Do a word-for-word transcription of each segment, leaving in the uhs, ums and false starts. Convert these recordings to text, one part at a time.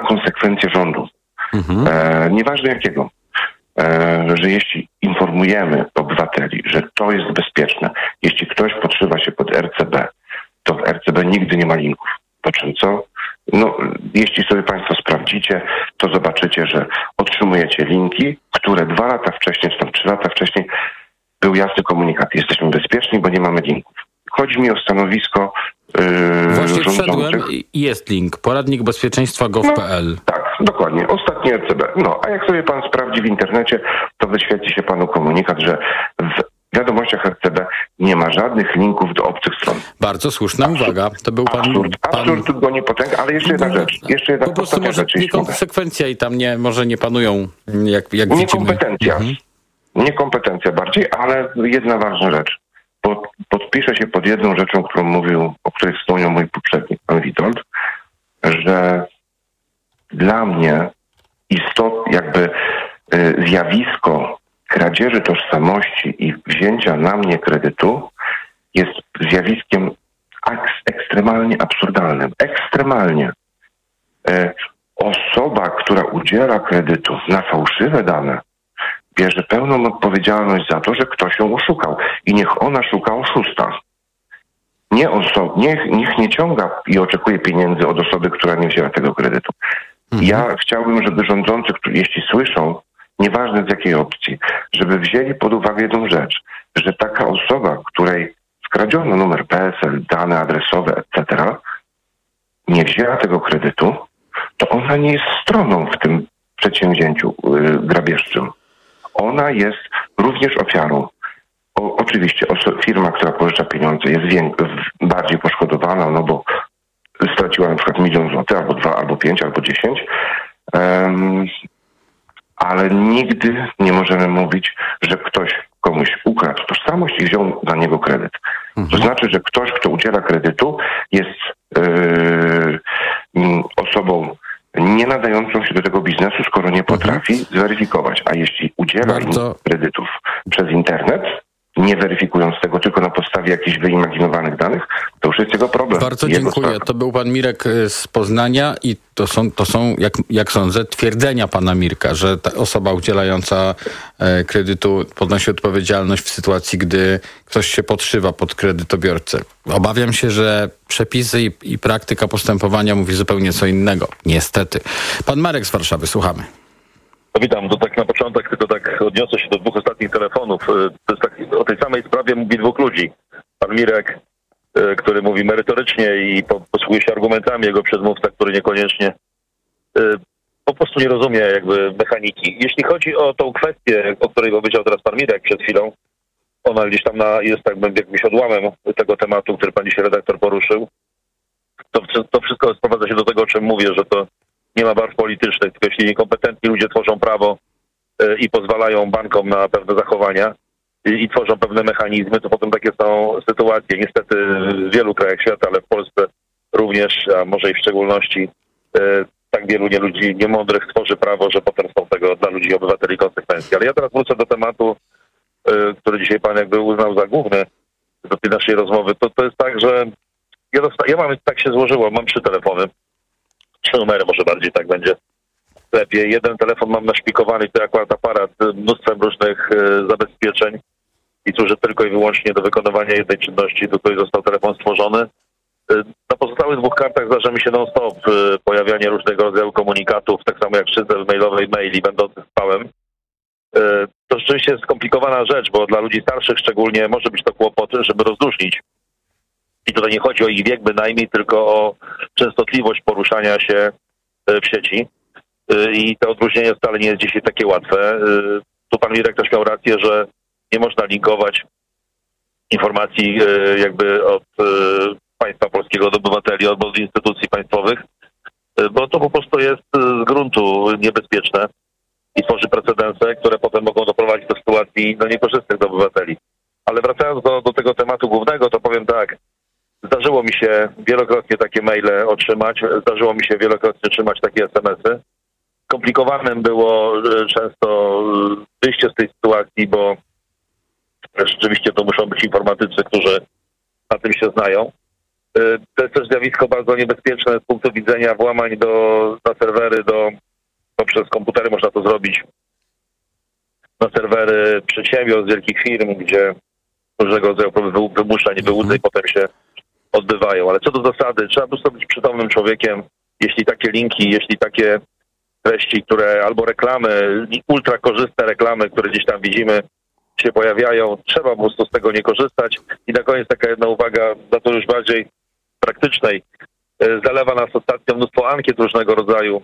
konsekwencje rządu, mhm. e, nieważne jakiego, e, że jeśli informujemy obywateli, że to jest bezpieczne, jeśli ktoś podszywa się pod R C B, to w R C B nigdy nie ma linków. Po czym co? No, jeśli sobie Państwo sprawdzicie, to zobaczycie, że otrzymujecie linki, które dwa lata wcześniej, czy tam trzy lata wcześniej był jasny komunikat. Jesteśmy bezpieczni, bo nie mamy linków. Chodzi mi o stanowisko yy, Właśnie rządzących. wszedłem i jest link. Poradnik bezpieczeństwa gov kropka p l. No, tak, dokładnie. Ostatni R C B. No, a jak sobie Pan sprawdzi w internecie, to wyświetli się Panu komunikat, że w wiadomościach R C B nie ma żadnych linków do obcych stron. Bardzo słuszna absurd, uwaga. To był pan... Absurd, pan... absurd go nie potęga, ale jeszcze jedna rzecz. Jeszcze jedna po prostu może rzecz, niekonsekwencja i tam nie, może nie panują, jak, jak Niekompetencja. Mhm. Niekompetencja bardziej, ale jedna ważna rzecz. Pod, podpiszę się pod jedną rzeczą, którą mówił, o której wspomniał mój poprzednik, pan Witold, że dla mnie istot, jakby y, zjawisko kradzieży tożsamości i wzięcia na mnie kredytu jest zjawiskiem eks- ekstremalnie absurdalnym. Ekstremalnie. Y, osoba, która udziela kredytu na fałszywe dane, bierze pełną odpowiedzialność za to, że ktoś ją oszukał. I niech ona szuka oszusta. Nie oso- niech, niech nie ciąga i oczekuje pieniędzy od osoby, która nie wzięła tego kredytu. Mhm. Ja chciałbym, żeby rządzący, którzy, jeśli słyszą, nieważne z jakiej opcji, żeby wzięli pod uwagę jedną rzecz, że taka osoba, której skradziono numer P E S L, dane adresowe, et cetera, nie wzięła tego kredytu, to ona nie jest stroną w tym przedsięwzięciu yy, grabieżczym. Ona jest również ofiarą. O, oczywiście oso- firma, która pożycza pieniądze jest wię- bardziej poszkodowana, no bo straciła na przykład milion złotych, albo dwa, albo pięć, albo dziesięć. Um, ale nigdy nie możemy mówić, że ktoś komuś ukradł tożsamość i wziął za niego kredyt. Mhm. To znaczy, że ktoś, kto udziela kredytu, jest yy, osobą nie nadającą się do tego biznesu, skoro nie potrafi mhm. zweryfikować. A jeśli udziela Bardzo... kredytów przez internet, nie weryfikując tego tylko na podstawie jakichś wyimaginowanych danych, to już jest jego problem. Bardzo jego dziękuję. sprawa. To był pan Mirek z Poznania i to są, to są jak, jak sądzę, twierdzenia pana Mirka, że ta osoba udzielająca e, kredytu podnosi odpowiedzialność w sytuacji, gdy ktoś się podszywa pod kredytobiorcę. Obawiam się, że przepisy i, i praktyka postępowania mówi zupełnie co innego. Niestety. Pan Marek z Warszawy, słuchamy. No witam, to tak na początek tylko tak odniosę się do dwóch ostatnich telefonów. To jest tak, o tej samej sprawie mówi dwóch ludzi. Pan Mirek, który mówi merytorycznie i po, posługuje się argumentami, jego przedmówca, który niekoniecznie po prostu nie rozumie jakby mechaniki. Jeśli chodzi o tą kwestię, o której powiedział teraz pan Mirek przed chwilą, ona gdzieś tam na, jest tak jakimś odłamem tego tematu, który pan dzisiaj redaktor poruszył, to, to wszystko sprowadza się do tego, o czym mówię, że to nie ma barw politycznych, tylko jeśli niekompetentni ludzie tworzą prawo y, i pozwalają bankom na pewne zachowania y, i tworzą pewne mechanizmy, to potem takie są sytuacje. Niestety w wielu krajach świata, ale w Polsce również, a może i w szczególności y, tak wielu nie ludzi niemądrych tworzy prawo, że potem są tego dla ludzi, obywateli konsekwencje. Ale ja teraz wrócę do tematu, y, który dzisiaj pan jakby uznał za główny do tej naszej rozmowy. To, to jest tak, że ja, dosta- ja mam, tak się złożyło, mam trzy telefony. Trzy numery, może bardziej tak będzie lepiej. Jeden telefon mam naszpikowany, to akurat aparat z mnóstwem różnych y, zabezpieczeń i służy tylko i wyłącznie do wykonywania jednej czynności, do której został telefon stworzony. Y, na pozostałych dwóch kartach zdarza mi się non-stop y, pojawianie różnego rodzaju komunikatów, tak samo jak w skrzynce mailowej maili będących spamem. Y, to rzeczywiście jest skomplikowana rzecz, bo dla ludzi starszych szczególnie może być to kłopot, żeby rozróżnić. I tutaj nie chodzi o ich wiek bynajmniej, tylko o częstotliwość poruszania się w sieci. I to odróżnienie wcale nie jest dzisiaj takie łatwe. Tu pan Mirek też miał rację, że nie można linkować informacji jakby od państwa polskiego, od obywateli, od instytucji państwowych, bo to po prostu jest z gruntu niebezpieczne i tworzy precedensy, które potem mogą doprowadzić do sytuacji no, niekorzystnych dla obywateli. Ale wracając do, do tego tematu głównego, to powiem tak. Zdarzyło mi się wielokrotnie takie maile otrzymać, zdarzyło mi się wielokrotnie otrzymać takie es em esy. Komplikowanym było często wyjście z tej sytuacji, bo rzeczywiście to muszą być informatycy, którzy na tym się znają. To jest też zjawisko bardzo niebezpieczne z punktu widzenia włamań do, na serwery, do, poprzez komputery można to zrobić, na serwery przedsiębiorstw, wielkich firm, gdzie różnego rodzaju próby wymuszeń, wyłudzeń mm. potem się odbywają. Ale co do zasady, trzeba po prostu być przytomnym człowiekiem, jeśli takie linki, jeśli takie treści, które albo reklamy, ultra korzystne reklamy, które gdzieś tam widzimy, się pojawiają, trzeba po prostu z tego nie korzystać. I na koniec taka jedna uwaga, za to już bardziej praktycznej. Zalewa nas ostatnio mnóstwo ankiet różnego rodzaju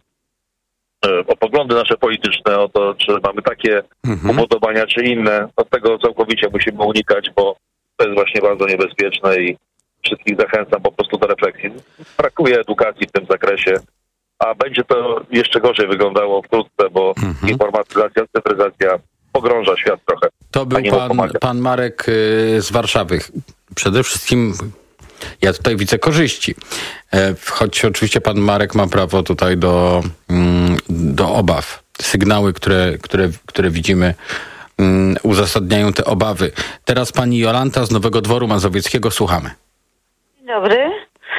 o poglądy nasze polityczne, o to, czy mamy takie mhm. upodobania, czy inne. Od tego całkowicie musimy unikać, bo to jest właśnie bardzo niebezpieczne i wszystkich zachęcam po prostu do refleksji. Brakuje edukacji w tym zakresie, a będzie to jeszcze gorzej wyglądało wkrótce, bo mhm. informatyzacja, cyfryzacja pogrąża świat trochę. To był pan, pan Marek z Warszawy. Przede wszystkim ja tutaj widzę korzyści. Choć oczywiście pan Marek ma prawo tutaj do, do obaw. Sygnały, które, które, które widzimy, uzasadniają te obawy. Teraz pani Jolanta z Nowego Dworu Mazowieckiego. Słuchamy. Dzień dobry.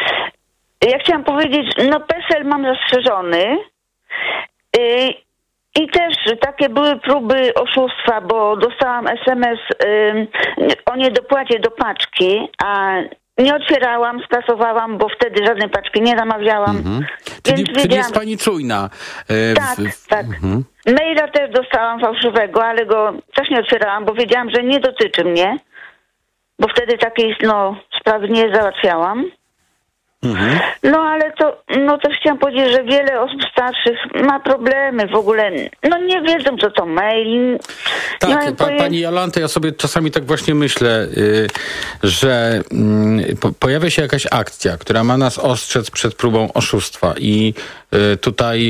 Ja chciałam powiedzieć, no PESEL mam zastrzeżony. Yy, I też takie były próby oszustwa, bo dostałam es em es y, o niedopłacie do paczki, a nie otwierałam, skasowałam, bo wtedy żadnej paczki nie zamawiałam. Mhm. Czyli, Więc czyli jest pani czujna. E, tak, w... tak. Mhm. Maila też dostałam fałszywego, ale go też nie otwierałam, bo wiedziałam, że nie dotyczy mnie, bo wtedy takiej no, sprawy nie załatwiałam. Mhm. No ale to, no to chciałam powiedzieć, że wiele osób starszych ma problemy w ogóle, no nie wiedzą, co to mail. Tak, pa, pani Jolanta, ja sobie czasami tak właśnie myślę, yy, że yy, po, pojawia się jakaś akcja, która ma nas ostrzec przed próbą oszustwa i yy, tutaj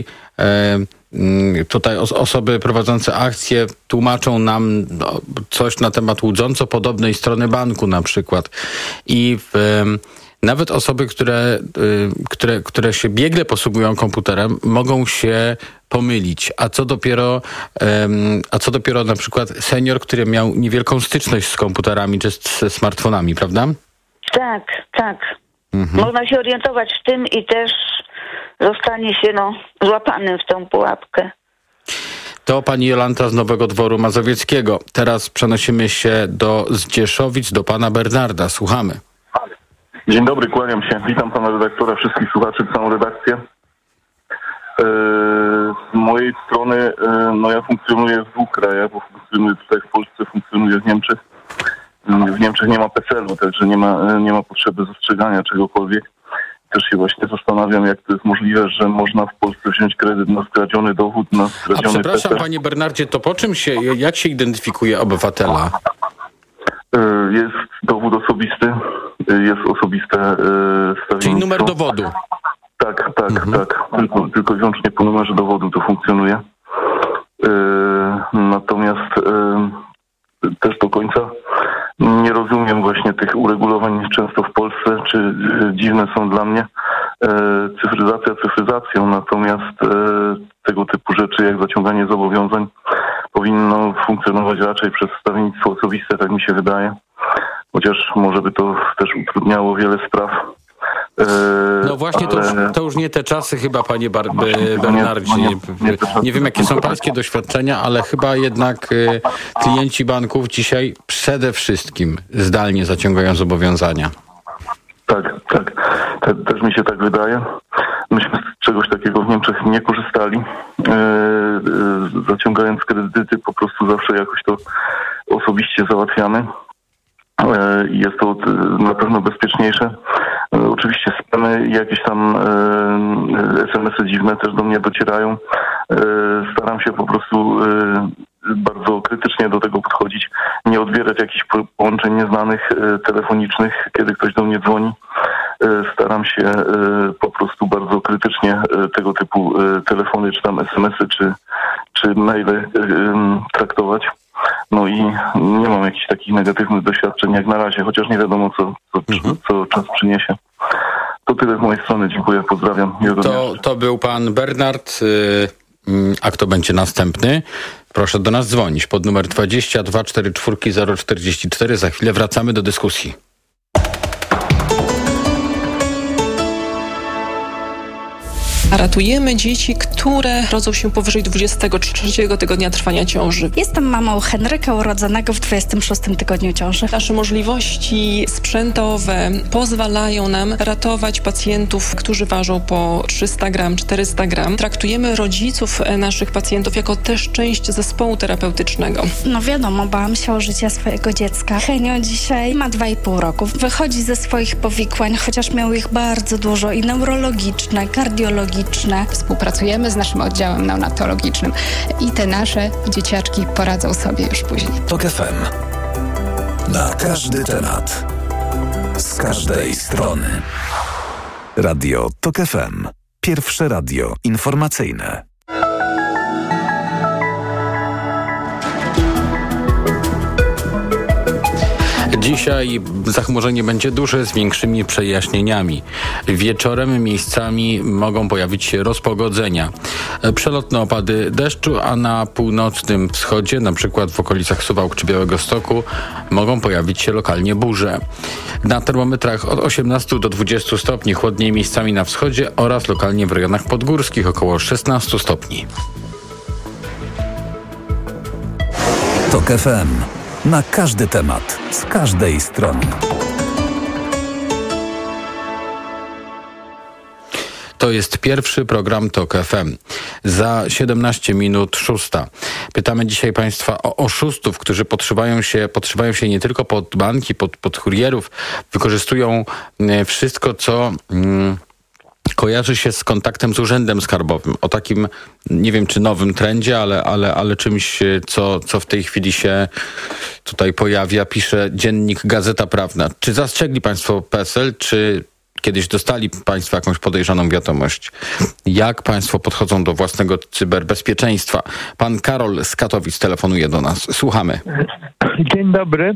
yy, Tutaj os- osoby prowadzące akcje tłumaczą nam no, coś na temat łudząco podobnej strony banku na przykład i w Nawet osoby, które, które, które się biegle posługują komputerem, mogą się pomylić. A co dopiero, a co dopiero na przykład senior, który miał niewielką styczność z komputerami czy z smartfonami, prawda? Tak, tak. Mhm. Można się orientować w tym i też zostanie się no, złapanym w tą pułapkę. To pani Jolanta z Nowego Dworu Mazowieckiego. Teraz przenosimy się do Zdzieszowic, do pana Bernarda. Słuchamy. Dzień dobry, kłaniam się. Witam pana redaktora, wszystkich słuchaczy, całą redakcję. Z mojej strony, no ja funkcjonuję w dwóch krajach, bo funkcjonuję tutaj w Polsce, funkcjonuję w Niemczech. W Niemczech nie ma P E S E L u, także nie ma, nie ma potrzeby zastrzegania czegokolwiek. Też się właśnie zastanawiam, jak to jest możliwe, że można w Polsce wziąć kredyt na skradzony dowód, na skradziony A przepraszam, P E S E L. panie Bernardzie, to po czym się, jak się identyfikuje obywatela? Jest dowód osobisty, jest osobiste stawiennictwo. Czyli numer dowodu. Tak, tak, mhm. tak. Tylko, tylko i wyłącznie po numerze dowodu to funkcjonuje. Natomiast też do końca nie rozumiem właśnie tych uregulowań często w Polsce, czy dziwne są dla mnie. Cyfryzacja cyfryzacją, natomiast tego typu rzeczy jak zaciąganie zobowiązań powinno funkcjonować raczej przez stawiennictwo osobiste, tak mi się wydaje. Chociaż może by to też utrudniało wiele spraw. No właśnie, to, ale... już, to już nie te czasy chyba, panie Bar- Bernardzie. Nie, nie, nie, nie wiem, jakie są pańskie doświadczenia, ale chyba jednak y, klienci banków dzisiaj przede wszystkim zdalnie zaciągają zobowiązania. Tak, tak. Te, też mi się tak wydaje. Myśmy z czegoś takiego w Niemczech nie korzystali. Yy, yy, zaciągając kredyty po prostu zawsze jakoś to osobiście załatwiamy. Yy, jest to yy, na pewno bezpieczniejsze. Yy, oczywiście spamy, jakieś tam yy, es em esy dziwne też do mnie docierają. Yy, staram się po prostu yy, bardzo krytycznie do tego podchodzić. Nie odbierać jakichś połączeń nieznanych, yy, telefonicznych, kiedy ktoś do mnie dzwoni. Staram się po prostu bardzo krytycznie tego typu telefony, czy tam es em esy, czy, czy maile traktować. No i nie mam jakichś takich negatywnych doświadczeń jak na razie, chociaż nie wiadomo, co, co, mhm. co czas przyniesie. To tyle z mojej strony. Dziękuję, pozdrawiam. To, to był pan Bernard. A kto będzie następny? Proszę do nas dzwonić pod numer dwadzieścia dwa czterdzieści cztery zero czterdzieści cztery. Za chwilę wracamy do dyskusji. Ratujemy dzieci, które rodzą się powyżej dwudziestego trzeciego tygodnia trwania ciąży. Jestem mamą Henryka urodzonego w dwudziestym szóstym tygodniu ciąży. Nasze możliwości sprzętowe pozwalają nam ratować pacjentów, którzy ważą po trzysta gram, czterysta gram. Traktujemy rodziców naszych pacjentów jako też część zespołu terapeutycznego. No wiadomo, bałam się o życie swojego dziecka. Henio dzisiaj ma dwa i pół roku. Wychodzi ze swoich powikłań, chociaż miał ich bardzo dużo i neurologiczne, kardiologiczne. Współpracujemy z naszym oddziałem neonatologicznym i te nasze dzieciaczki poradzą sobie już później. TOK F M. Na każdy temat. Z każdej strony. Radio TOK F M. Pierwsze radio informacyjne. Dzisiaj zachmurzenie będzie duże z większymi przejaśnieniami. Wieczorem miejscami mogą pojawić się rozpogodzenia. Przelotne opady deszczu, a na północnym wschodzie, na przykład w okolicach Suwałk czy Białegostoku, mogą pojawić się lokalnie burze. Na termometrach od osiemnastu do dwudziestu stopni, chłodniej miejscami na wschodzie oraz lokalnie w rejonach podgórskich około szesnastu stopni. TOK F M. Na każdy temat, z każdej strony. To jest pierwszy program TOK F M. Za siedemnaście minut szósta. Pytamy dzisiaj Państwa o oszustów, którzy podszywają się, podszywają się nie tylko pod banki, pod, pod kurierów, wykorzystują wszystko, co... Mm, kojarzy się z kontaktem z urzędem skarbowym. O takim, nie wiem czy nowym trendzie, ale, ale, ale czymś, co, co w tej chwili się tutaj pojawia, pisze dziennik Gazeta Prawna. Czy zastrzegli Państwo P E S L, czy kiedyś dostali Państwo jakąś podejrzaną wiadomość? Jak Państwo podchodzą do własnego cyberbezpieczeństwa? Pan Karol z Katowic telefonuje do nas. Słuchamy. Dzień dobry.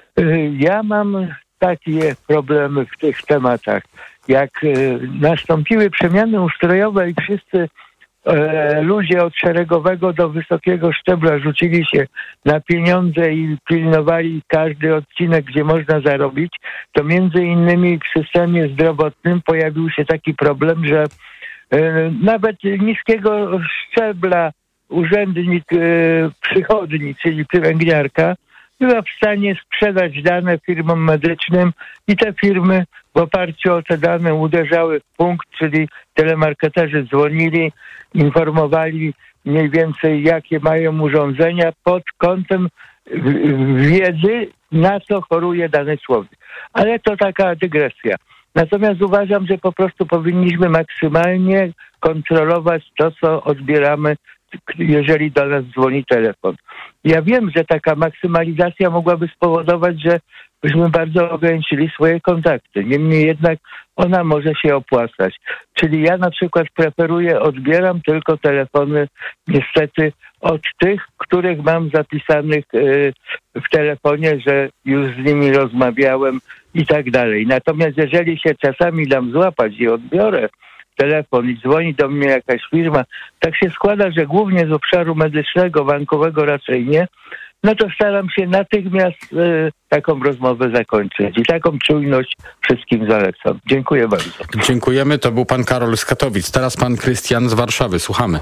Ja mam takie problemy w tych tematach. Jak nastąpiły przemiany ustrojowe i wszyscy e, ludzie od szeregowego do wysokiego szczebla rzucili się na pieniądze i pilnowali każdy odcinek, gdzie można zarobić, to między innymi w systemie zdrowotnym pojawił się taki problem, że e, nawet niskiego szczebla urzędnik e, przychodni, czyli pielęgniarka, była w stanie sprzedać dane firmom medycznym i te firmy w oparciu o te dane uderzały w punkt, czyli telemarketerzy dzwonili, informowali mniej więcej jakie mają urządzenia pod kątem wiedzy, na co choruje dany człowiek. Ale to taka dygresja. Natomiast uważam, że po prostu powinniśmy maksymalnie kontrolować to, co odbieramy, jeżeli do nas dzwoni telefon. Ja wiem, że taka maksymalizacja mogłaby spowodować, że byśmy bardzo ograniczyli swoje kontakty. Niemniej jednak ona może się opłacać. Czyli ja na przykład preferuję, odbieram tylko telefony niestety od tych, których mam zapisanych y, w telefonie, że już z nimi rozmawiałem i tak dalej. Natomiast jeżeli się czasami dam złapać i odbiorę telefon i dzwoni do mnie jakaś firma, tak się składa, że głównie z obszaru medycznego, bankowego raczej nie, no to staram się natychmiast y, taką rozmowę zakończyć. I taką czujność wszystkim zalecam. Dziękuję bardzo. Dziękujemy. To był pan Karol z Katowic. Teraz pan Krystian z Warszawy. Słuchamy.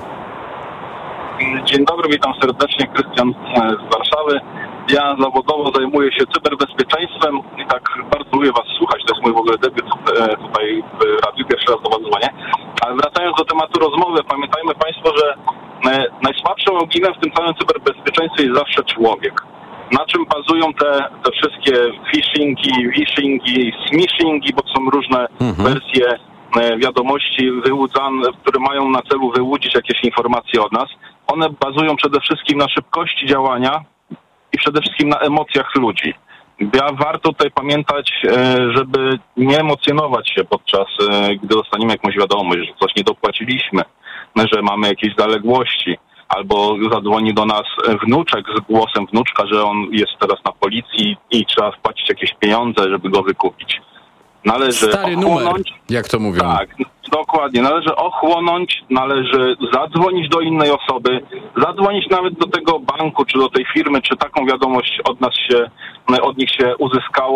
Dzień dobry, witam serdecznie. Krystian z Warszawy. Ja zawodowo zajmuję się cyberbezpieczeństwem i tak bardzo lubię was słuchać. To jest mój w ogóle debiut tutaj w radiu. Pierwszy raz do was dzwonię. Ale wracając do tematu rozmowy, pamiętajmy Państwo, że najsłabszym ogniwem w tym całym cyberbezpieczeństwie jest zawsze człowiek. Na czym bazują te, te wszystkie phishingi, vishingi, smishingi, bo są różne mhm. wersje wiadomości wyłudzane, które mają na celu wyłudzić jakieś informacje od nas. One bazują przede wszystkim na szybkości działania i przede wszystkim na emocjach ludzi. Ja warto tutaj pamiętać, żeby nie emocjonować się podczas, gdy dostaniemy jakąś wiadomość, że coś nie dopłaciliśmy, że mamy jakieś zaległości, albo zadzwoni do nas wnuczek z głosem wnuczka, że on jest teraz na policji i trzeba wpłacić jakieś pieniądze, żeby go wykupić. Należy Stary ochłonąć, numer, jak to mówią. Tak, dokładnie. Należy ochłonąć, należy zadzwonić do innej osoby, zadzwonić nawet do tego banku, czy do tej firmy, czy taką wiadomość od nas się, od nich się uzyskało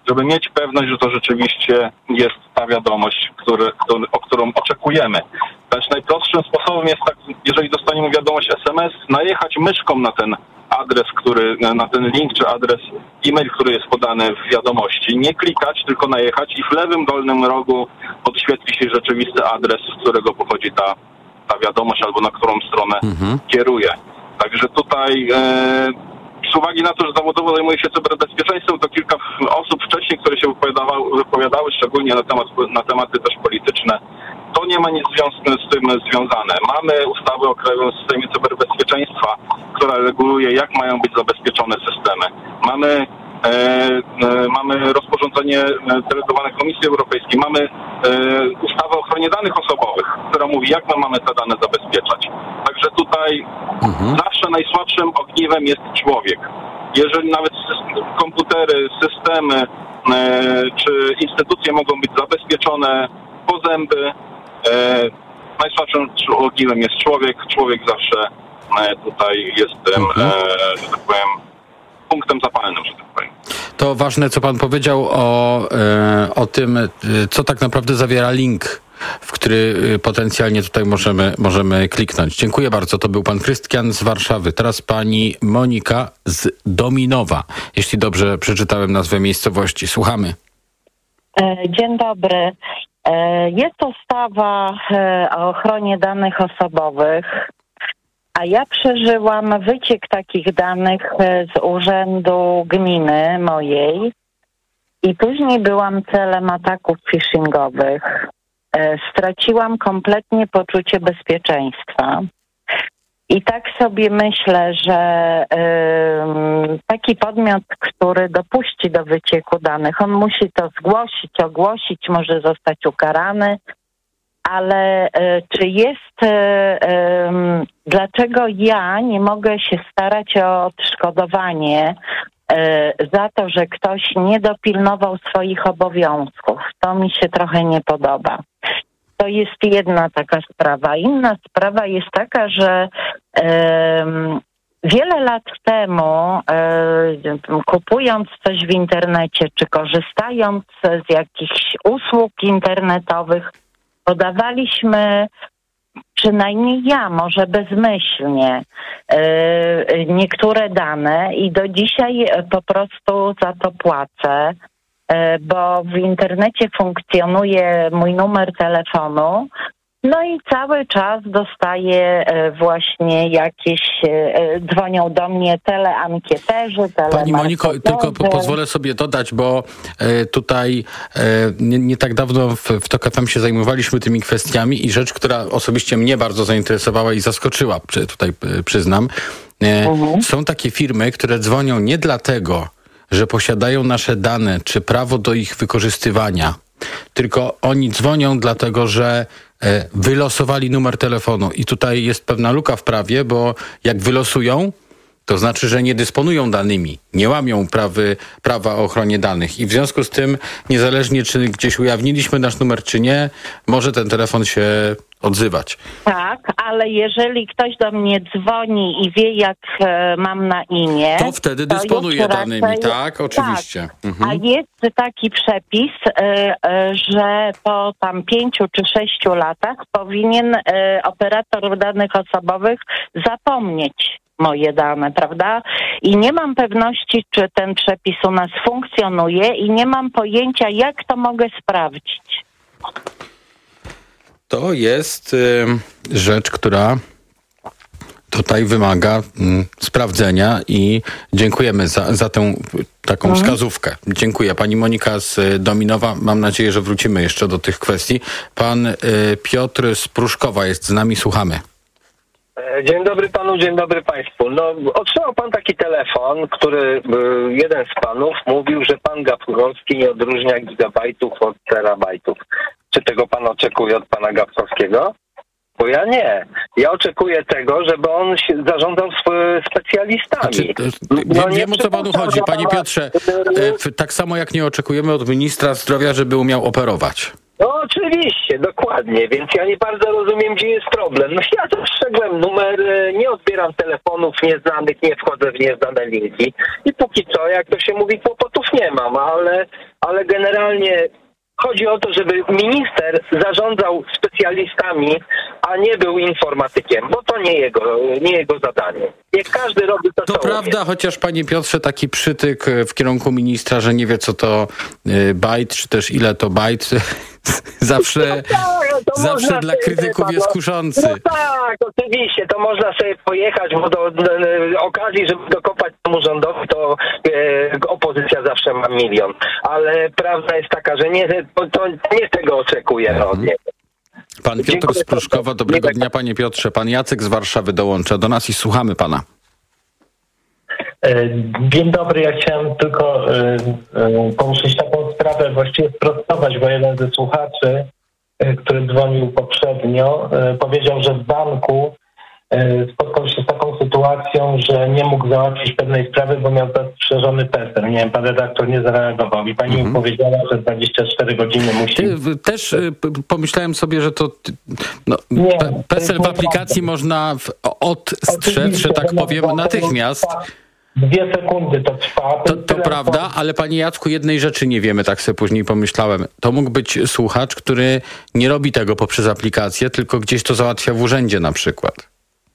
żeby mieć pewność, że to rzeczywiście jest ta wiadomość, który, który, o którą oczekujemy. Też najprostszym sposobem jest tak, jeżeli dostaniemy wiadomość es em es, najechać myszką na ten adres, który, na ten link czy adres e-mail, który jest podany w wiadomości. Nie klikać, tylko najechać i w lewym dolnym rogu podświetli się rzeczywisty adres, z którego pochodzi ta, ta wiadomość albo na którą stronę mhm. kieruje. Także tutaj e, z uwagi na to, że zawodowo zajmuję się cyberbezpieczeństwem, to kilka osób wcześniej, które się wypowiadały, wypowiadały szczególnie na, temat, na tematy też polityczne, to nie ma nic z tym związane. Mamy ustawę o Krajowym Systemie Cyberbezpieczeństwa, która reguluje, jak mają być zabezpieczone systemy. Mamy, e, e, mamy rozporządzenie delegowane Komisji Europejskiej. Mamy e, ustawę o ochronie danych osobowych, która mówi, jak my mamy te dane zabezpieczać. Także tutaj mhm. zawsze najsłabszym ogniwem jest człowiek. Jeżeli nawet komputery, systemy e, czy instytucje mogą być zabezpieczone po zęby, E, najsłabszym ogniwem jest człowiek. Człowiek zawsze e, tutaj jest tym, mhm. e, że tak powiem, punktem zapalnym, że tak powiem. To ważne, co pan powiedział o, e, o tym, co tak naprawdę zawiera link, w który potencjalnie tutaj możemy, możemy kliknąć. Dziękuję bardzo. To był pan Krystian z Warszawy. Teraz pani Monika z Dominowa. Jeśli dobrze przeczytałem nazwę miejscowości. Słuchamy. Dzień dobry. Jest ustawa o ochronie danych osobowych, a ja przeżyłam wyciek takich danych z urzędu gminy mojej i później byłam celem ataków phishingowych. Straciłam kompletnie poczucie bezpieczeństwa. I tak sobie myślę, że y, taki podmiot, który dopuści do wycieku danych, on musi to zgłosić, ogłosić, może zostać ukarany, ale y, czy jest, y, y, dlaczego ja nie mogę się starać o odszkodowanie y, za to, że ktoś nie dopilnował swoich obowiązków? To mi się trochę nie podoba. To jest jedna taka sprawa. Inna sprawa jest taka, że um, wiele lat temu, um, kupując coś w internecie, czy korzystając z jakichś usług internetowych, podawaliśmy, przynajmniej ja, może bezmyślnie, um, niektóre dane i do dzisiaj po prostu za to płacę. Bo w internecie funkcjonuje mój numer telefonu, no i cały czas dostaję właśnie jakieś, dzwonią do mnie teleankieterzy, telemarketerzy. Pani Moniko, tylko po, pozwolę sobie dodać, bo e, tutaj e, nie, nie tak dawno w, w Tok F M się zajmowaliśmy tymi kwestiami i rzecz, która osobiście mnie bardzo zainteresowała i zaskoczyła, przy, tutaj przyznam, e, mhm. są takie firmy, które dzwonią nie dlatego, że posiadają nasze dane, czy prawo do ich wykorzystywania, tylko oni dzwonią dlatego, że e, wylosowali numer telefonu i tutaj jest pewna luka w prawie, bo jak wylosują, to znaczy, że nie dysponują danymi, nie łamią prawy, prawa o ochronie danych i w związku z tym, niezależnie czy gdzieś ujawniliśmy nasz numer, czy nie, może ten telefon się odzywać. Tak, ale jeżeli ktoś do mnie dzwoni i wie, jak e, mam na imię... To wtedy to dysponuje danymi, raczej, tak? Oczywiście. Tak, mhm. A jest taki przepis, e, e, że po tam pięciu czy sześciu latach powinien e, operator danych osobowych zapomnieć moje dane, prawda? I nie mam pewności, czy ten przepis u nas funkcjonuje i nie mam pojęcia, jak to mogę sprawdzić. To jest y, rzecz, która tutaj wymaga y, sprawdzenia i dziękujemy za, za tę taką mhm. wskazówkę. Dziękuję. Pani Monika z Dominowa. Mam nadzieję, że wrócimy jeszcze do tych kwestii. Pan y, Piotr z Pruszkowa jest z nami. Słuchamy. Dzień dobry panu, dzień dobry państwu. No, otrzymał pan taki telefon, który jeden z panów mówił, że pan Gawkowski nie odróżnia gigabajtów od terabajtów. Czy tego pan oczekuje od pana Gawkowskiego? Bo ja nie. Ja oczekuję tego, żeby on się zarządzał specjalistami. Znaczy, no, wiem, wiem o co panu chodzi, panie Piotrze. Tak samo jak nie oczekujemy od ministra zdrowia, żeby umiał operować. No oczywiście, dokładnie, więc ja nie bardzo rozumiem, gdzie jest problem. No ja dostrzegłem numer, nie odbieram telefonów nieznanych, nie wchodzę w nieznane linki i póki co, jak to się mówi, kłopotów nie mam, ale, ale generalnie chodzi o to, żeby minister zarządzał specjalistami, a nie był informatykiem, bo to nie jego, nie jego zadanie. Niech każdy robi to, To co prawda, umie. chociaż panie Piotrze, taki przytyk w kierunku ministra, że nie wie co to y, bajt, czy też ile to bajt, zawsze, No tak, to zawsze można dla sobie, krytyków no, jest kuszący. No tak, oczywiście, to można sobie pojechać, bo do, do, do okazji, żeby dokopać temu rządowi, to e, opozycja zawsze ma milion. Ale prawda jest taka, że nie, to, to nie tego oczekuję no, od niego. Pan Piotr Dziękuję z Pruszkowa, bardzo. dobrego dnia panie Piotrze. Pan Jacek z Warszawy dołącza do nas i słuchamy pana. Dzień dobry, ja chciałem tylko y, y, poruszyć taką sprawę, właściwie sprostować, bo jeden ze słuchaczy, y, który dzwonił poprzednio, y, powiedział, że w banku y, spotkał się z taką sytuacją, że nie mógł załatwić pewnej sprawy, bo miał zastrzeżony PESEL. Nie wiem, pan redaktor nie zareagował i pani Mhm. mi powiedziała, że dwadzieścia cztery godziny musi... Ty, w- też y, p- pomyślałem sobie, że to ty- no, Nie, P- to jest PESEL w nieprawda. aplikacji można w, odstrzec, Oczywiście, że tak że na powiem, obywatelu natychmiast. trwa Dwie sekundy to trwa. To, to tyle, prawda, ale panie Jacku, jednej rzeczy nie wiemy, tak sobie później pomyślałem. To mógł być słuchacz, który nie robi tego poprzez aplikację, tylko gdzieś to załatwia w urzędzie na przykład.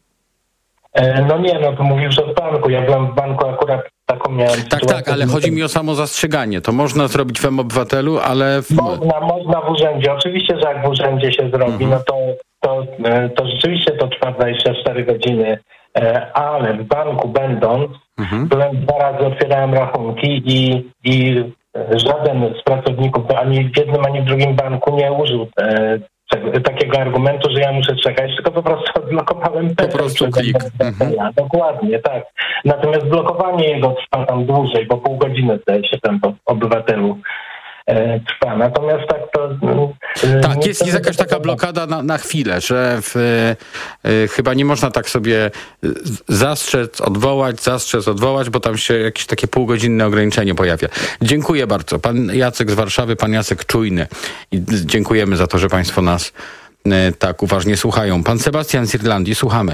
E, No nie, no to mówił, że w banku. Ja byłem w banku, akurat taką miałem Tak, sytuację. tak, ale chodzi mi o samo zastrzeganie. To można zrobić w M-Obywatelu, ale... W... Można, można w urzędzie. Oczywiście, że jak w urzędzie się zrobi, Mhm. no to, to, e, to rzeczywiście to trwa dwadzieścia cztery godziny. E, Ale w banku będąc, Mhm. byłem dwa razy, otwierałem rachunki i, i żaden z pracowników ani w jednym, ani w drugim banku nie użył e, tego- takiego argumentu, że ja muszę czekać, tylko po prostu odblokowałem PESEL. prostu przez klik. obywatela. Dokładnie, tak. Natomiast blokowanie jego trwa tam dłużej, bo pół godziny zdaje się tam po obywatelu e, trwa. Natomiast tak to... e, Tak, nie jest, jest jakaś taka blokada na, na chwilę, że w, y, chyba nie można tak sobie y, zastrzec, odwołać, zastrzec, odwołać, bo tam się jakieś takie półgodzinne ograniczenie pojawia. Dziękuję bardzo. Pan Jacek z Warszawy, pan Jacek Czujny. I dziękujemy za to, że państwo nas y, tak uważnie słuchają. Pan Sebastian z Irlandii, słuchamy.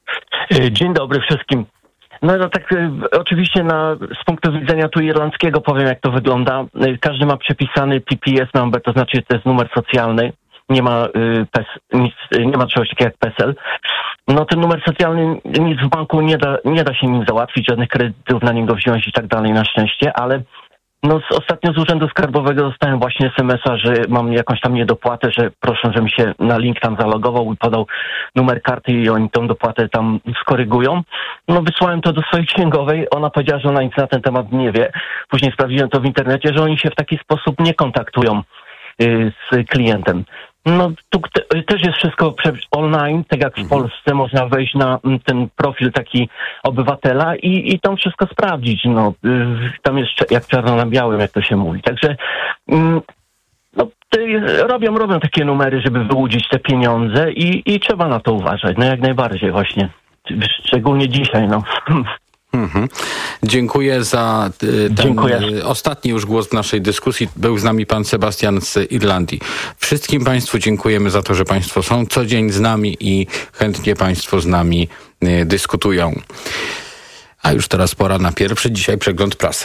Dzień dobry wszystkim. No, no tak e, oczywiście na, z punktu widzenia tu irlandzkiego powiem, jak to wygląda. E, Każdy ma przepisany P P S number, to znaczy to jest numer socjalny. Nie ma, y, PES, nic, y, nie ma czegoś takiego jak PESEL. No ten numer socjalny nic w banku nie da, nie da się nim załatwić, żadnych kredytów na niego wziąć i tak dalej na szczęście, ale no z, ostatnio z Urzędu Skarbowego dostałem właśnie es em es a, że mam jakąś tam niedopłatę, że proszę, żebym się na link tam zalogował i podał numer karty i oni tą dopłatę tam skorygują. No wysłałem to do swojej księgowej, ona powiedziała, że ona nic na ten temat nie wie. Później sprawdziłem to w internecie, że oni się w taki sposób nie kontaktują y, z klientem. No tu te, też jest wszystko prze, online, tak jak w Polsce można wejść na m, ten profil taki obywatela i, i tam wszystko sprawdzić. No, y, tam jest cze- jak czarno na białym, jak to się mówi. Także mm, no, ty, robią, robią takie numery, żeby wyłudzić te pieniądze i, i trzeba na to uważać. No jak najbardziej właśnie. Szczególnie dzisiaj, no. Mhm. Dziękuję za y, ten Dziękuję. y, ostatni już głos w naszej dyskusji. Był z nami pan Sebastian z Irlandii. Wszystkim państwu dziękujemy za to, że państwo są co dzień z nami i chętnie państwo z nami y, dyskutują. A już teraz pora na pierwszy dzisiaj przegląd prasy.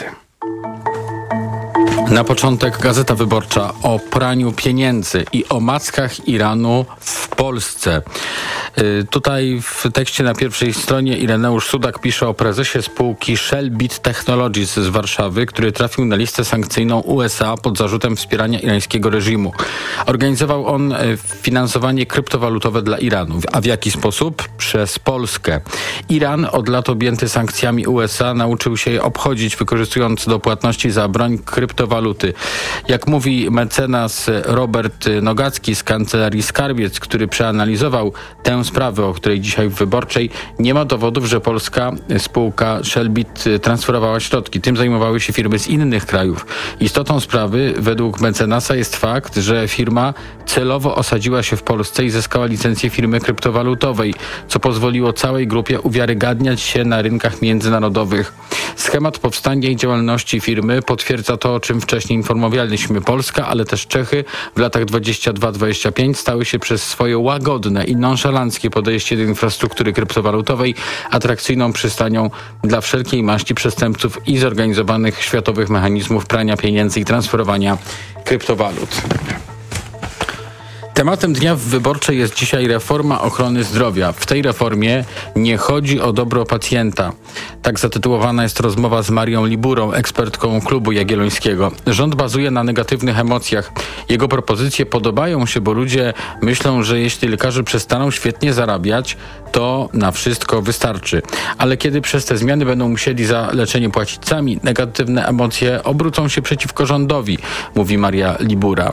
Na początek Gazeta Wyborcza o praniu pieniędzy i o mackach Iranu w Polsce. Yy, tutaj w tekście na pierwszej stronie Ireneusz Sudak pisze o prezesie spółki Shellbit Technologies z Warszawy, który trafił na listę sankcyjną U S A pod zarzutem wspierania irańskiego reżimu. Organizował on yy, finansowanie kryptowalutowe dla Iranu. A w jaki sposób? Przez Polskę. Iran, od lat objęty sankcjami U S A, nauczył się je obchodzić, wykorzystując do płatności za broń kryptowaluty. Jak mówi mecenas Robert Nogacki z Kancelarii Skarbiec, który przeanalizował tę sprawę, o której dzisiaj w Wyborczej, nie ma dowodów, że polska spółka Shellbit transferowała środki. Tym zajmowały się firmy z innych krajów. Istotą sprawy, według mecenasa, jest fakt, że firma celowo osadziła się w Polsce i zyskała licencję firmy kryptowalutowej, co pozwoliło całej grupie uwiarygadniać się na rynkach międzynarodowych. Schemat powstania i działalności firmy potwierdza to, o czym wcześniej informowaliśmy. Polska, ale też Czechy w latach dwudziestym drugim do dwudziestego piątego stały się przez swoje łagodne i nonszalanckie podejście do infrastruktury kryptowalutowej atrakcyjną przystanią dla wszelkiej maści przestępców i zorganizowanych światowych mechanizmów prania pieniędzy i transferowania kryptowalut. Tematem dnia w Wyborczej jest dzisiaj reforma ochrony zdrowia. W tej reformie nie chodzi o dobro pacjenta. Tak zatytułowana jest rozmowa z Marią Liburą, ekspertką Klubu Jagiellońskiego. Rząd bazuje na negatywnych emocjach. Jego propozycje podobają się, bo ludzie myślą, że jeśli lekarze przestaną świetnie zarabiać, to na wszystko wystarczy. Ale kiedy przez te zmiany będą musieli za leczenie płacić sami, negatywne emocje obrócą się przeciwko rządowi, mówi Maria Libura.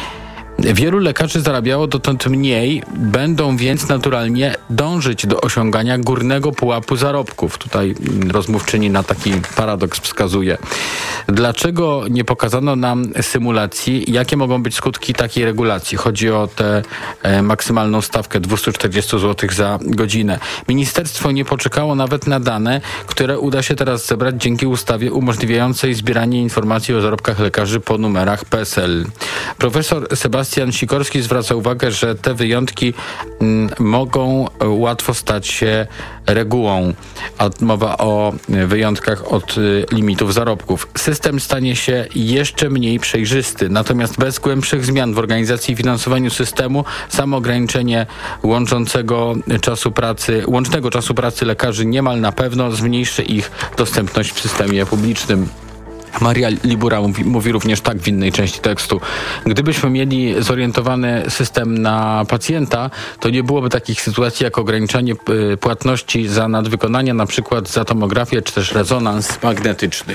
Wielu lekarzy zarabiało dotąd mniej, będą więc naturalnie dążyć do osiągania górnego pułapu zarobków. Tutaj rozmówczyni na taki paradoks wskazuje. Dlaczego nie pokazano nam symulacji, jakie mogą być skutki takiej regulacji? Chodzi o tę e, maksymalną stawkę dwieście czterdzieści złotych za godzinę. Ministerstwo nie poczekało nawet na dane, które uda się teraz zebrać dzięki ustawie umożliwiającej zbieranie informacji o zarobkach lekarzy po numerach P E S L. Profesor Sebastian Sebastian Sikorski zwraca uwagę, że te wyjątki m, mogą łatwo stać się regułą. A mowa o wyjątkach od y, limitów zarobków. System stanie się jeszcze mniej przejrzysty. Natomiast bez głębszych zmian w organizacji i finansowaniu systemu samo ograniczenie łączącego czasu pracy, łącznego czasu pracy lekarzy niemal na pewno zmniejszy ich dostępność w systemie publicznym. Maria Libura mówi, mówi również tak w innej części tekstu. Gdybyśmy mieli zorientowany system na pacjenta, to nie byłoby takich sytuacji jak ograniczanie y, płatności za nadwykonania, na przykład za tomografię czy też rezonans magnetyczny.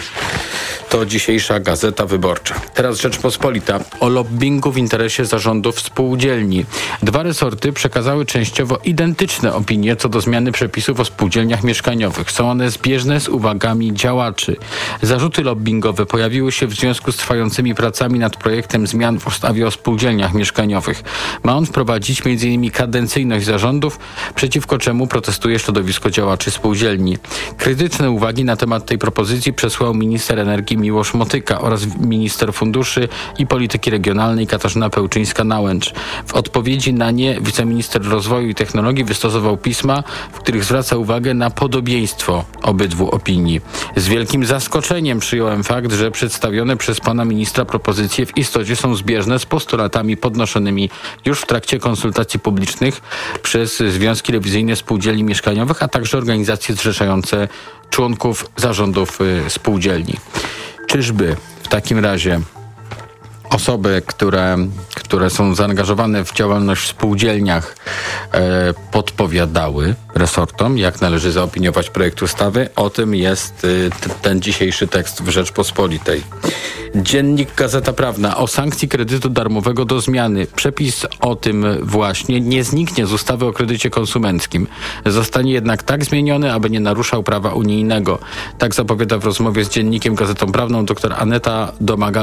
To dzisiejsza Gazeta Wyborcza. Teraz Rzeczpospolita. O lobbingu w interesie zarządów spółdzielni. Dwa resorty przekazały częściowo identyczne opinie co do zmiany przepisów o spółdzielniach mieszkaniowych. Są one zbieżne z uwagami działaczy. Zarzuty lobbingowe pojawiły się w związku z trwającymi pracami nad projektem zmian w ustawie o spółdzielniach mieszkaniowych. Ma on wprowadzić między innymi kadencyjność zarządów, przeciwko czemu protestuje środowisko działaczy spółdzielni. Krytyczne uwagi na temat tej propozycji przesłał minister energii Miłosz Motyka oraz minister funduszy i polityki regionalnej Katarzyna Pełczyńska-Nałęcz. W odpowiedzi na nie wiceminister rozwoju i technologii wystosował pisma, w których zwraca uwagę na podobieństwo obydwu opinii. Z wielkim zaskoczeniem przyjąłem fakt, że przedstawione przez pana ministra propozycje w istocie są zbieżne z postulatami podnoszonymi już w trakcie konsultacji publicznych przez związki rewizyjne spółdzielni mieszkaniowych, a także organizacje zrzeszające członków zarządów y, spółdzielni. Czyżby w takim razie osoby, które, które są zaangażowane w działalność w spółdzielniach e, podpowiadały resortom, jak należy zaopiniować projekt ustawy? O tym jest y, t, ten dzisiejszy tekst w Rzeczpospolitej. Dziennik Gazeta Prawna. O sankcji kredytu darmowego do zmiany. Przepis o tym właśnie nie zniknie z ustawy o kredycie konsumenckim. Zostanie jednak tak zmieniony, aby nie naruszał prawa unijnego. Tak zapowiada w rozmowie z dziennikiem Gazetą Prawną dr Aneta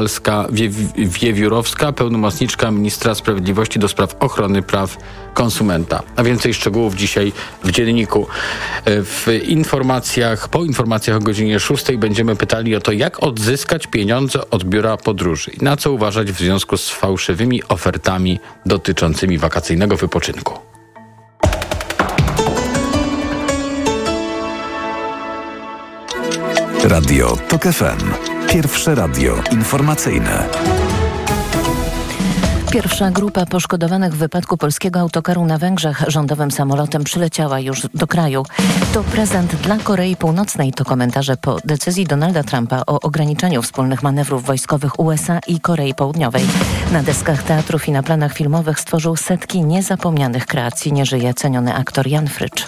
Domagalska-Wiewiórowska, pełnomocniczka ministra sprawiedliwości do spraw ochrony praw konsumenta. A więcej szczegółów dzisiaj w dzienniku. W informacjach, po informacjach o godzinie szóstej będziemy pytali o to, jak odzyskać pieniądze od biura podróży i na co uważać w związku z fałszywymi ofertami dotyczącymi wakacyjnego wypoczynku. Radio TOK F M. Pierwsze radio informacyjne. Pierwsza grupa poszkodowanych w wypadku polskiego autokaru na Węgrzech rządowym samolotem przyleciała już do kraju. To prezent dla Korei Północnej. To komentarze po decyzji Donalda Trumpa o ograniczeniu wspólnych manewrów wojskowych U S A i Korei Południowej. Na deskach teatrów i na planach filmowych stworzył setki niezapomnianych kreacji. Nie żyje ceniony aktor Jan Frycz.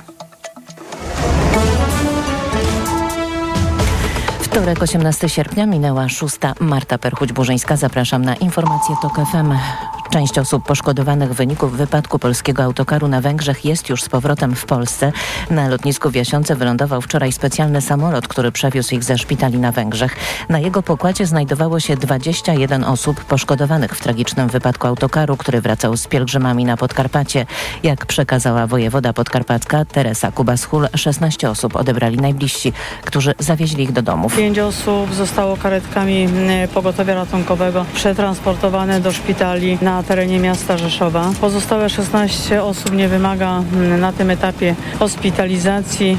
Wtorek, osiemnastego sierpnia, minęła szósta. Marta Perchuć-Burzyńska. Zapraszam na informacje TOK F M. Część osób poszkodowanych w wyniku wypadku polskiego autokaru na Węgrzech jest już z powrotem w Polsce. Na lotnisku w Jasiące wylądował wczoraj specjalny samolot, który przewiózł ich ze szpitali na Węgrzech. Na jego pokładzie znajdowało się dwadzieścia jeden osób poszkodowanych w tragicznym wypadku autokaru, który wracał z pielgrzymami na Podkarpacie. Jak przekazała wojewoda podkarpacka Teresa Kubaschul, szesnaście osób odebrali najbliżsi, którzy zawieźli ich do domów. Pięć osób zostało karetkami pogotowia ratunkowego przetransportowane do szpitali na terenie miasta Rzeszowa. Pozostałe szesnaście osób nie wymaga na tym etapie hospitalizacji.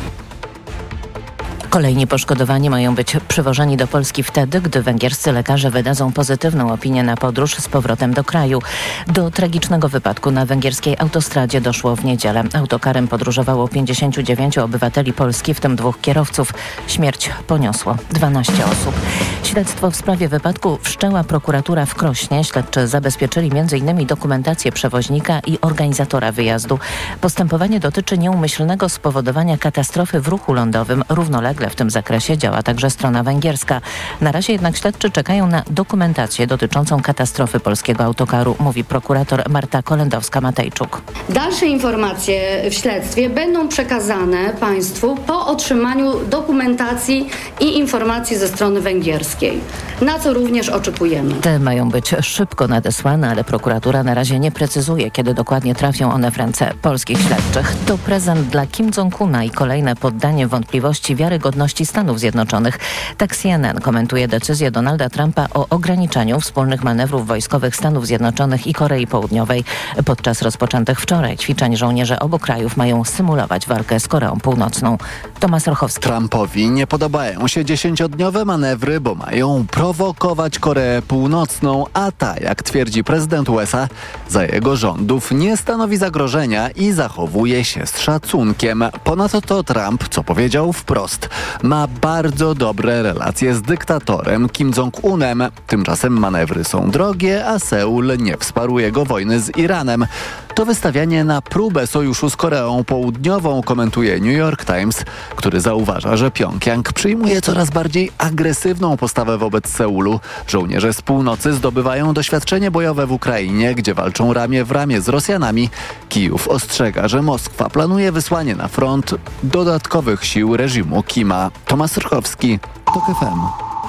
Kolejni poszkodowani mają być przywożeni do Polski wtedy, gdy węgierscy lekarze wydadzą pozytywną opinię na podróż z powrotem do kraju. Do tragicznego wypadku na węgierskiej autostradzie doszło w niedzielę. Autokarem podróżowało pięćdziesięciu dziewięciu obywateli Polski, w tym dwóch kierowców. Śmierć poniosło dwanaście osób. Śledztwo w sprawie wypadku wszczęła prokuratura w Krośnie. Śledczy zabezpieczyli między innymi dokumentację przewoźnika i organizatora wyjazdu. Postępowanie dotyczy nieumyślnego spowodowania katastrofy w ruchu lądowym. Równolegle w tym zakresie działa także strona węgierska. Na razie jednak śledczy czekają na dokumentację dotyczącą katastrofy polskiego autokaru, mówi prokurator Marta Kolendowska-Matejczuk. Dalsze informacje w śledztwie będą przekazane państwu po otrzymaniu dokumentacji i informacji ze strony węgierskiej, na co również oczekujemy. Te mają być szybko nadesłane, ale prokuratura na razie nie precyzuje, kiedy dokładnie trafią one w ręce polskich śledczych. To prezent dla Kim Jong-una i kolejne poddanie wątpliwości wiarygodności Stanów Zjednoczonych. Tak C N N komentuje decyzję Donalda Trumpa o ograniczaniu wspólnych manewrów wojskowych Stanów Zjednoczonych i Korei Południowej. Podczas rozpoczętych wczoraj ćwiczeń żołnierze obu krajów mają symulować walkę z Koreą Północną. Tomasz Rochowski. Trumpowi nie podobają się dziesięciodniowe manewry, bo mają prowokować Koreę Północną, a ta, jak twierdzi prezydent U S A, za jego rządów nie stanowi zagrożenia i zachowuje się z szacunkiem. Ponadto Trump, co powiedział wprost, ma bardzo dobre relacje z dyktatorem Kim Jong-unem. Tymczasem manewry są drogie, a Seul nie wsparł jego wojny z Iranem. To wystawianie na próbę sojuszu z Koreą Południową, komentuje New York Times, który zauważa, że Pjongjang przyjmuje coraz bardziej agresywną postawę wobec Seulu. Żołnierze z północy zdobywają doświadczenie bojowe w Ukrainie, gdzie walczą ramię w ramię z Rosjanami. Kijów ostrzega, że Moskwa planuje wysłanie na front dodatkowych sił reżimu Kima. Tomasz Rchowski, TOK F M.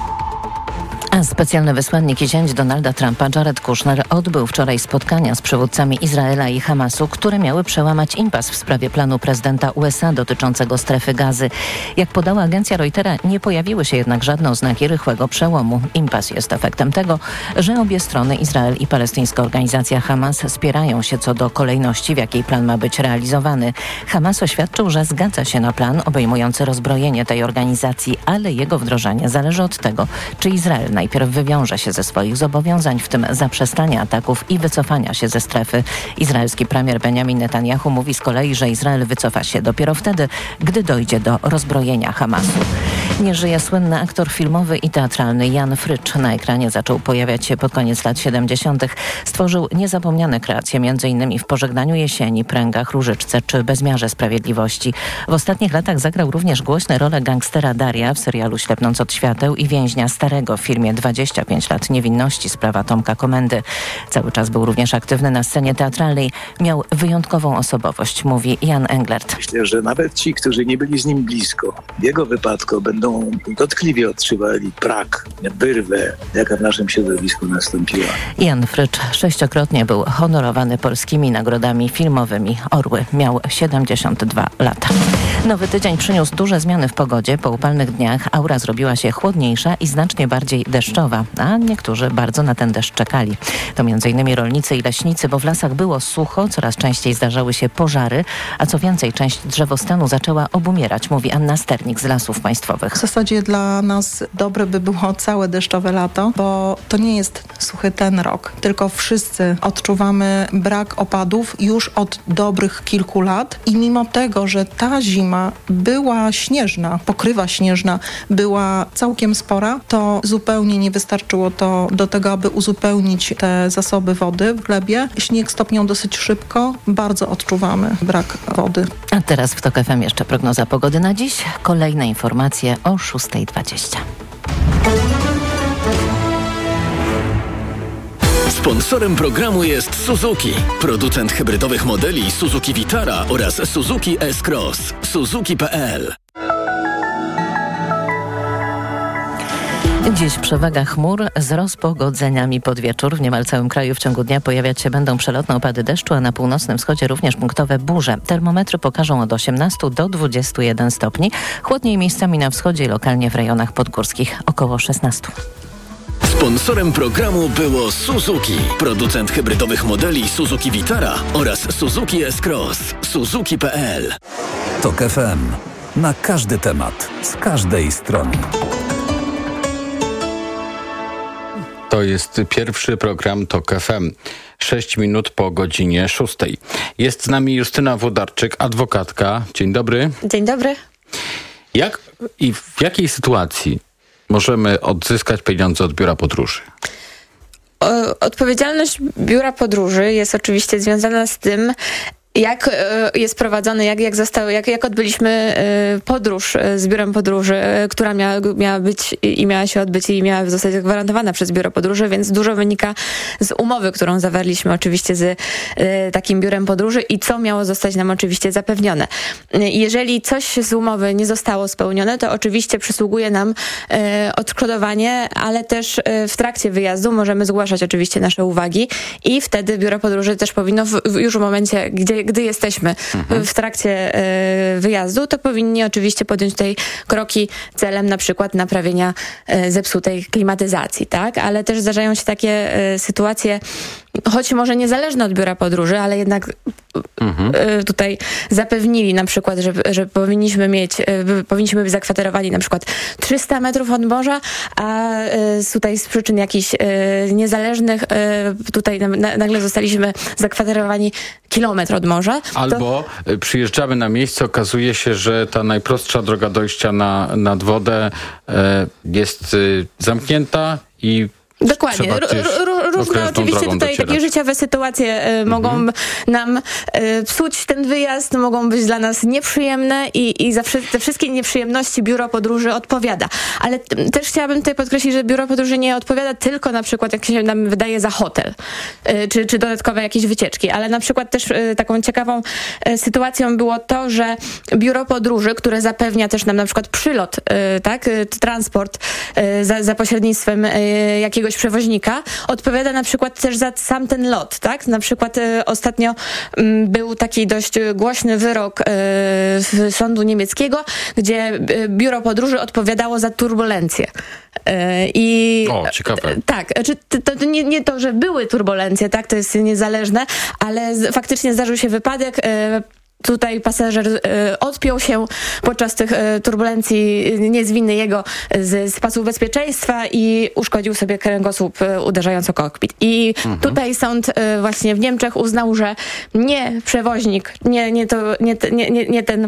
A specjalny wysłannik i zięć Donalda Trumpa, Jared Kushner, odbył wczoraj spotkania z przywódcami Izraela i Hamasu, które miały przełamać impas w sprawie planu prezydenta U S A dotyczącego strefy Gazy. Jak podała agencja Reutera, nie pojawiły się jednak żadne oznaki rychłego przełomu. Impas jest efektem tego, że obie strony, Izrael i palestyńska organizacja Hamas, spierają się co do kolejności, w jakiej plan ma być realizowany. Hamas oświadczył, że zgadza się na plan obejmujący rozbrojenie tej organizacji, ale jego wdrożenie zależy od tego, czy Izrael najpierw wywiąże się ze swoich zobowiązań, w tym zaprzestania ataków i wycofania się ze strefy. Izraelski premier Benjamin Netanyahu mówi z kolei, że Izrael wycofa się dopiero wtedy, gdy dojdzie do rozbrojenia Hamasu. Nie żyje słynny aktor filmowy i teatralny Jan Frycz. Na ekranie zaczął pojawiać się pod koniec lat siedemdziesiątych. Stworzył niezapomniane kreacje, między innymi w Pożegnaniu jesieni, Pręgach, Różyczce czy Bezmiarze sprawiedliwości. W ostatnich latach zagrał również głośne role gangstera Daria w serialu Ślepnąc od świateł i więźnia starego w filmie dwadzieścia pięć lat niewinności, sprawa Tomka Komendy. Cały czas był również aktywny na scenie teatralnej. Miał wyjątkową osobowość, mówi Jan Englert. Myślę, że nawet ci, którzy nie byli z nim blisko, w jego wypadku będą dotkliwie odczuwali brak, wyrwę, jaka w naszym środowisku nastąpiła. Jan Frycz sześciokrotnie był honorowany polskimi nagrodami filmowymi Orły. Miał siedemdziesiąt dwa lata. Nowy tydzień przyniósł duże zmiany w pogodzie. Po upalnych dniach aura zrobiła się chłodniejsza i znacznie bardziej deszczowa, a niektórzy bardzo na ten deszcz czekali. To między innymi rolnicy i leśnicy, bo w lasach było sucho, coraz częściej zdarzały się pożary, a co więcej, część drzewostanu zaczęła obumierać, mówi Anna Sternik z Lasów Państwowych. W zasadzie dla nas dobre by było całe deszczowe lato, bo to nie jest suchy ten rok, tylko wszyscy odczuwamy brak opadów już od dobrych kilku lat i mimo tego, że ta zima była śnieżna, pokrywa śnieżna była całkiem spora, to zupełnie nie wystarczyło to do tego, aby uzupełnić te zasoby wody w glebie. Śnieg stopniał dosyć szybko, bardzo odczuwamy brak wody. A teraz w TOK F M jeszcze prognoza pogody na dziś. Kolejne informacje o szósta dwadzieścia. Sponsorem programu jest Suzuki, producent hybrydowych modeli Suzuki Vitara oraz Suzuki S-Cross. Suzuki kropka p l. Dziś przewaga chmur z rozpogodzeniami pod wieczór. W niemal całym kraju w ciągu dnia pojawiać się będą przelotne opady deszczu, a na północnym wschodzie również punktowe burze. Termometry pokażą od osiemnastu do dwudziestu jeden stopni. Chłodniej miejscami na wschodzie i lokalnie w rejonach podgórskich około szesnastu. Sponsorem programu było Suzuki, producent hybrydowych modeli Suzuki Vitara oraz Suzuki S-Cross. Suzuki kropka p l. Tok F M. Na każdy temat, z każdej strony. To jest pierwszy program Tok F M. Sześć minut po godzinie szóstej. Jest z nami Justyna Włodarczyk, adwokatka. Dzień dobry. Dzień dobry. Jak i w jakiej sytuacji możemy odzyskać pieniądze od biura podróży? Odpowiedzialność biura podróży jest oczywiście związana z tym, jak jest prowadzony, jak, jak, został, jak, jak odbyliśmy podróż z biurem podróży, która miała, miała być i miała się odbyć i miała zostać zagwarantowana przez biuro podróży, więc dużo wynika z umowy, którą zawarliśmy oczywiście z takim biurem podróży i co miało zostać nam oczywiście zapewnione. Jeżeli coś z umowy nie zostało spełnione, to oczywiście przysługuje nam odszkodowanie, ale też w trakcie wyjazdu możemy zgłaszać oczywiście nasze uwagi i wtedy biuro podróży też powinno w, już w momencie, gdzie gdy jesteśmy mhm. w trakcie y, wyjazdu, to powinni oczywiście podjąć tutaj kroki celem na przykład naprawienia y, zepsutej klimatyzacji, tak? Ale też zdarzają się takie y, sytuacje, choć może niezależne od biura podróży, ale jednak mhm. y, tutaj zapewnili na przykład, że, że powinniśmy mieć, y, powinniśmy być zakwaterowani na przykład trzysta metrów od morza, a y, tutaj z przyczyn jakichś y, niezależnych y, tutaj na, nagle zostaliśmy zakwaterowani kilometr od morza. Albo to... przyjeżdżamy na miejsce, okazuje się, że ta najprostsza droga dojścia na, nad wodę y, jest y, zamknięta i Dokładnie. R- r- różne oczywiście tutaj docierać. Takie życiowe sytuacje y, mogą mhm. nam y, psuć ten wyjazd, mogą być dla nas nieprzyjemne i, i za wszy- te wszystkie nieprzyjemności biuro podróży odpowiada. Ale t- też chciałabym tutaj podkreślić, że biuro podróży nie odpowiada tylko na przykład, jak się nam wydaje, za hotel y, czy, czy dodatkowe jakieś wycieczki, ale na przykład też y, taką ciekawą y, sytuacją było to, że biuro podróży, które zapewnia też nam na przykład przylot, y, tak, y, transport y, za, za pośrednictwem y, jakiegoś przewoźnika, odpowiada na przykład też za sam ten lot, tak? Na przykład y, ostatnio y, był taki dość głośny wyrok y, z sądu niemieckiego, gdzie y, biuro podróży odpowiadało za turbulencje. Y, i o, ciekawe. Y, tak, czy to, to nie, nie to, że były turbulencje, tak? To jest niezależne, ale z, faktycznie zdarzył się wypadek. Y, Tutaj pasażer y, odpiął się podczas tych y, turbulencji, y, niezwinny jego z, z pasów bezpieczeństwa i uszkodził sobie kręgosłup, y, uderzając o kokpit. I mhm. tutaj sąd y, właśnie w Niemczech uznał, że nie przewoźnik, nie, nie, to, nie, nie, nie, nie ten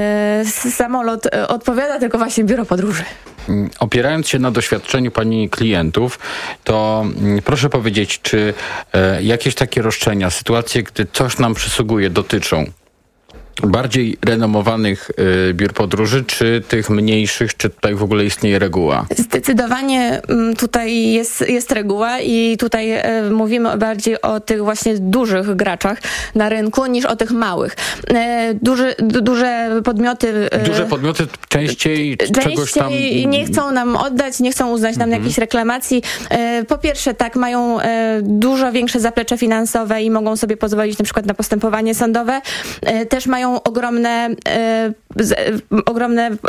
y, samolot y, odpowiada, tylko właśnie biuro podróży. Opierając się na doświadczeniu pani klientów, to proszę powiedzieć, czy y, jakieś takie roszczenia, sytuacje, gdy coś nam przysługuje, dotyczą bardziej renomowanych y, biur podróży, czy tych mniejszych, czy tutaj w ogóle istnieje reguła? Zdecydowanie m, tutaj jest, jest reguła i tutaj y, mówimy bardziej o tych właśnie dużych graczach na rynku niż o tych małych. Y, duży, du, duże podmioty... Y, duże podmioty częściej, częściej czegoś tam... nie chcą nam oddać, nie chcą uznać nam mm-hmm. jakichś reklamacji. Y, po pierwsze tak, mają y, dużo większe zaplecze finansowe i mogą sobie pozwolić na przykład na postępowanie sądowe. Y, też mają ogromne, e, z, e, ogromne e,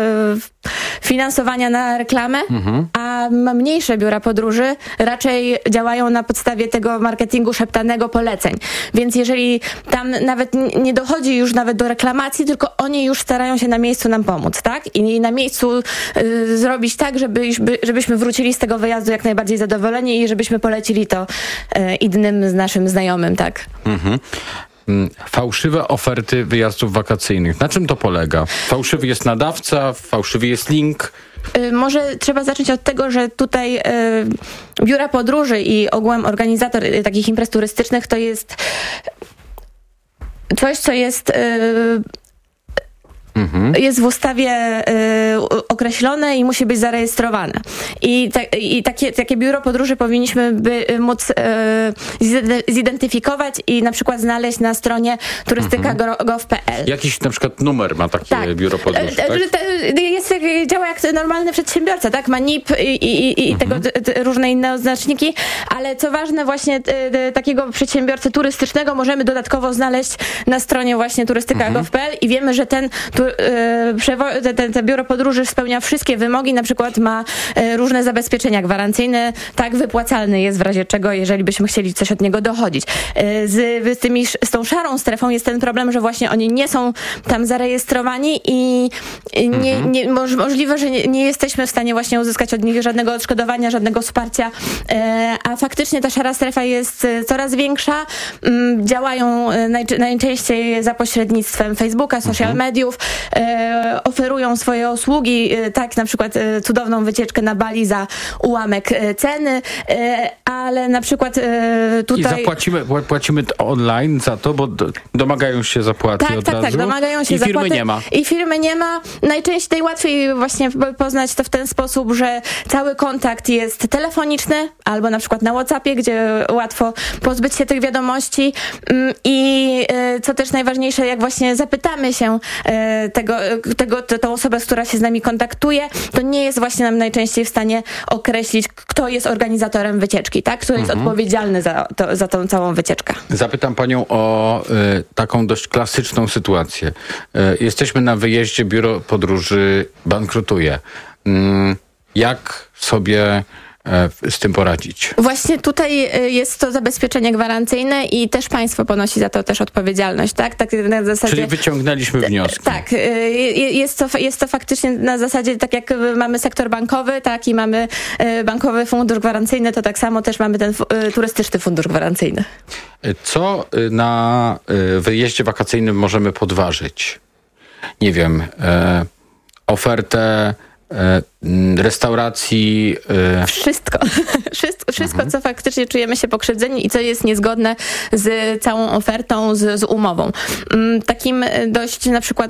finansowania na reklamę, mhm. a mniejsze biura podróży raczej działają na podstawie tego marketingu szeptanego poleceń. Więc jeżeli tam nawet nie dochodzi już nawet do reklamacji, tylko oni już starają się na miejscu nam pomóc, tak? I na miejscu y, zrobić tak, żeby, żebyśmy wrócili z tego wyjazdu jak najbardziej zadowoleni i żebyśmy polecili to y, innym z naszym znajomym, tak? Mhm. Fałszywe oferty wyjazdów wakacyjnych. Na czym to polega? Fałszywy jest nadawca, fałszywy jest link. Y, może trzeba zacząć od tego, że tutaj y, biura podróży i ogółem organizator y, takich imprez turystycznych to jest coś, co jest... Y, Mhm. Jest w ustawie y, określone i musi być zarejestrowane. I, te, i takie, takie biuro podróży powinniśmy by móc e, zidentyfikować i na przykład znaleźć na stronie turystyka kropka gov kropka pe el. Jakiś na przykład numer ma takie tak. biuro podróży, tak? Jest, działa jak normalny przedsiębiorca, tak? Ma N I P i, i, i mhm. tego t, t, różne inne oznaczniki, ale co ważne, właśnie t, t, takiego przedsiębiorcę turystycznego możemy dodatkowo znaleźć na stronie właśnie turystyka kropka gov kropka pe el i wiemy, że ten, tu, y, te, te, te biuro podróży spełnia wszystkie wymogi, na przykład ma y, różne zabezpieczenia gwarancyjne, tak, wypłacalny jest w razie czego, jeżeli byśmy chcieli coś od niego dochodzić. Y, z, z, tymi, z tą szarą strefą jest ten problem, że właśnie oni nie są tam zarejestrowani i nie, nie, możliwe, że nie, nie jesteśmy w stanie właśnie uzyskać od nich żadnego odszkodowania, żadnego wsparcia, a faktycznie ta szara strefa jest coraz większa. Działają najczęściej za pośrednictwem Facebooka, social mediów, oferują swoje usługi, tak na przykład cudowną wycieczkę na Bali za ułamek ceny, ale na przykład tutaj... I zapłacimy płacimy online za to, bo domagają się zapłaty tak, od tak, razu. Tak, domagają się I firmy zapłaty. nie ma. I firmy nie ma. Najczęściej łatwiej właśnie poznać to w ten sposób, że cały kontakt jest telefoniczny albo na przykład na WhatsAppie, gdzie łatwo pozbyć się tych wiadomości i co też najważniejsze, jak właśnie zapytamy się tego, tego tą osobę, która się z nami kontaktuje, to nie jest właśnie nam najczęściej w stanie określić, kto jest organizatorem wycieczki, tak? Kto jest mhm. odpowiedzialny za, to, za tą całą wycieczkę. Zapytam panią o y, taką dość klasyczną sytuację. Y, jesteśmy na wyjeździe, biuro podróży bankrutuje. Y, jak sobie y, z tym poradzić? Właśnie tutaj jest to zabezpieczenie gwarancyjne i też państwo ponosi za to też odpowiedzialność, tak? Tak na zasadzie... Czyli wyciągnęliśmy wnioski. Tak. Jest to, jest to faktycznie na zasadzie, tak jak mamy sektor bankowy, tak i mamy bankowy fundusz gwarancyjny, to tak samo też mamy ten turystyczny fundusz gwarancyjny. Co na wyjeździe wakacyjnym możemy podważyć? Nie wiem, e, ofertę restauracji. Wszystko. Wszystko, wszystko mhm. co faktycznie czujemy się pokrzywdzeni i co jest niezgodne z całą ofertą, z, z umową. Takim dość na przykład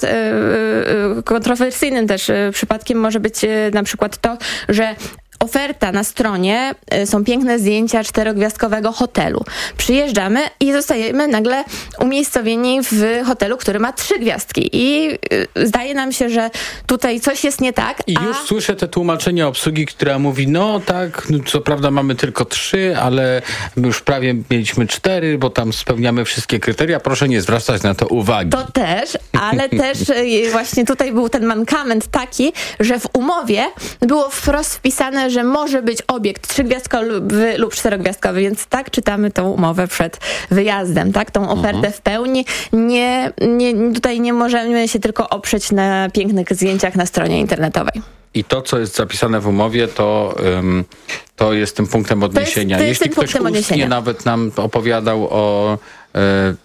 kontrowersyjnym też przypadkiem może być na przykład to, że oferta na stronie, są piękne zdjęcia czterogwiazdkowego hotelu. Przyjeżdżamy i zostajemy nagle umiejscowieni w hotelu, który ma trzy gwiazdki. I zdaje nam się, że tutaj coś jest nie tak. I a... już słyszę te tłumaczenia obsługi, która mówi, no tak, no, co prawda mamy tylko trzy, ale my już prawie mieliśmy cztery, bo tam spełniamy wszystkie kryteria. Proszę nie zwracać na to uwagi. To też, ale też właśnie tutaj był ten mankament taki, że w umowie było wprost wpisane, że może być obiekt trzygwiazdkowy lub czterogwiazdkowy, więc tak czytamy tą umowę przed wyjazdem, tak? Tą ofertę mhm. w pełni. Nie, nie, tutaj nie możemy się tylko oprzeć na pięknych zdjęciach na stronie internetowej. I to, co jest zapisane w umowie, to, um, to jest tym punktem odniesienia. To jest, to jest Jeśli ktoś ustnie nawet nam opowiadał o e,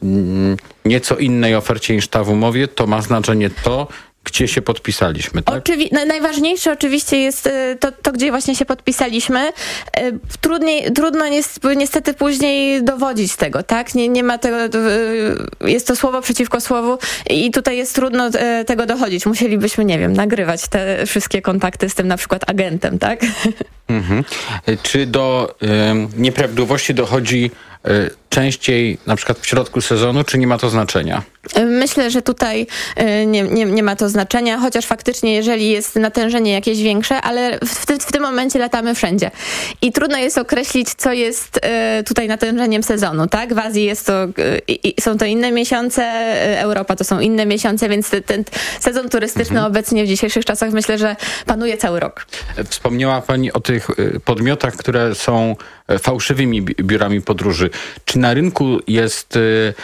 nieco innej ofercie niż ta w umowie, to ma znaczenie to, gdzie się podpisaliśmy, tak? Oczywi- no, najważniejsze oczywiście jest to, to, gdzie właśnie się podpisaliśmy. Trudniej, trudno jest niestety później dowodzić tego, tak? Nie, nie ma tego, jest to słowo przeciwko słowu i tutaj jest trudno tego dochodzić. Musielibyśmy, nie wiem, nagrywać te wszystkie kontakty z tym na przykład agentem, tak? Mhm. Czy do y, nieprawidłowości dochodzi y, częściej na przykład w środku sezonu, czy nie ma to znaczenia? Myślę, że tutaj nie, nie, nie ma to znaczenia, chociaż faktycznie jeżeli jest natężenie jakieś większe, ale w, w tym momencie latamy wszędzie. I trudno jest określić, co jest tutaj natężeniem sezonu, tak? W Azji jest to, są to inne miesiące, Europa to są inne miesiące, więc ten, ten sezon turystyczny mhm. obecnie w dzisiejszych czasach myślę, że panuje cały rok. Wspomniała pani o tych podmiotach, które są fałszywymi biurami podróży. Czy na rynku jest,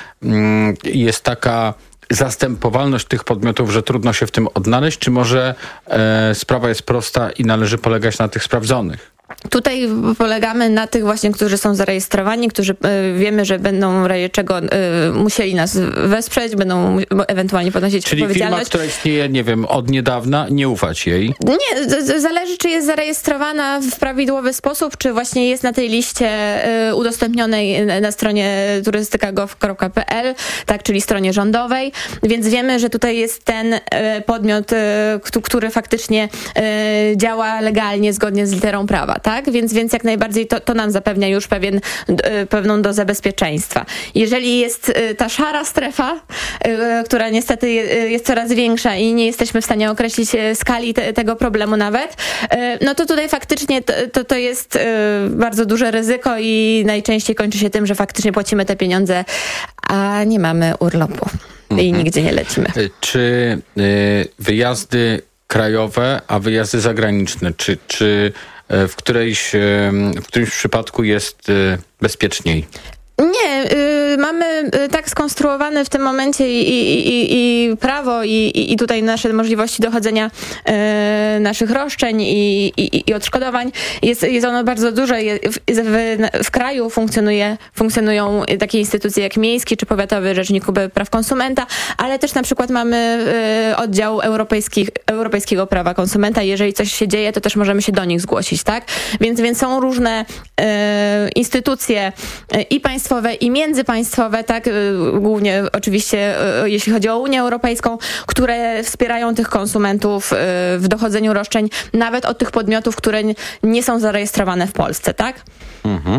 jest taka zastępowalność tych podmiotów, że trudno się w tym odnaleźć, czy może e, sprawa jest prosta i należy polegać na tych sprawdzonych? Tutaj polegamy na tych właśnie, którzy są zarejestrowani, którzy y, wiemy, że będą w razie czego y, musieli nas wesprzeć, będą ewentualnie ponosić Czyli odpowiedzialność. firma, która istnieje, nie wiem, od niedawna, nie ufać jej? Nie, z- zależy, czy jest zarejestrowana w prawidłowy sposób, czy właśnie jest na tej liście y, udostępnionej na stronie turystyka kropka gov kropka p l, tak, czyli stronie rządowej, więc wiemy, że tutaj jest ten y, podmiot, y, który faktycznie y, działa legalnie, zgodnie z literą prawa, tak? Więc, więc jak najbardziej to, to nam zapewnia już pewien, y, pewną dozę bezpieczeństwa. Jeżeli jest y, ta szara strefa, y, która niestety je, y, jest coraz większa i nie jesteśmy w stanie określić y, skali te, tego problemu nawet, y, no to tutaj faktycznie to, to, to jest y, bardzo duże ryzyko i najczęściej kończy się tym, że faktycznie płacimy te pieniądze, a nie mamy urlopu i nigdzie nie lecimy. Czy y, wyjazdy krajowe, a wyjazdy zagraniczne, czy, czy w którejś, w którymś przypadku jest bezpieczniej? Nie, y, mamy y, tak skonstruowane w tym momencie i, i, i, i prawo i, i tutaj nasze możliwości dochodzenia y, naszych roszczeń i, i, i odszkodowań. Jest, jest ono bardzo duże. W, w, w kraju funkcjonuje, funkcjonują takie instytucje jak Miejski czy Powiatowy Rzecznik Praw Konsumenta, ale też na przykład mamy y, oddział europejskich, Europejskiego Prawa Konsumenta. Jeżeli coś się dzieje, to też możemy się do nich zgłosić, tak? Więc, więc są różne y, instytucje y, i państwowe, i międzypaństwowe, tak, głównie oczywiście jeśli chodzi o Unię Europejską, które wspierają tych konsumentów w dochodzeniu roszczeń, nawet od tych podmiotów, które nie są zarejestrowane w Polsce, tak? Mhm.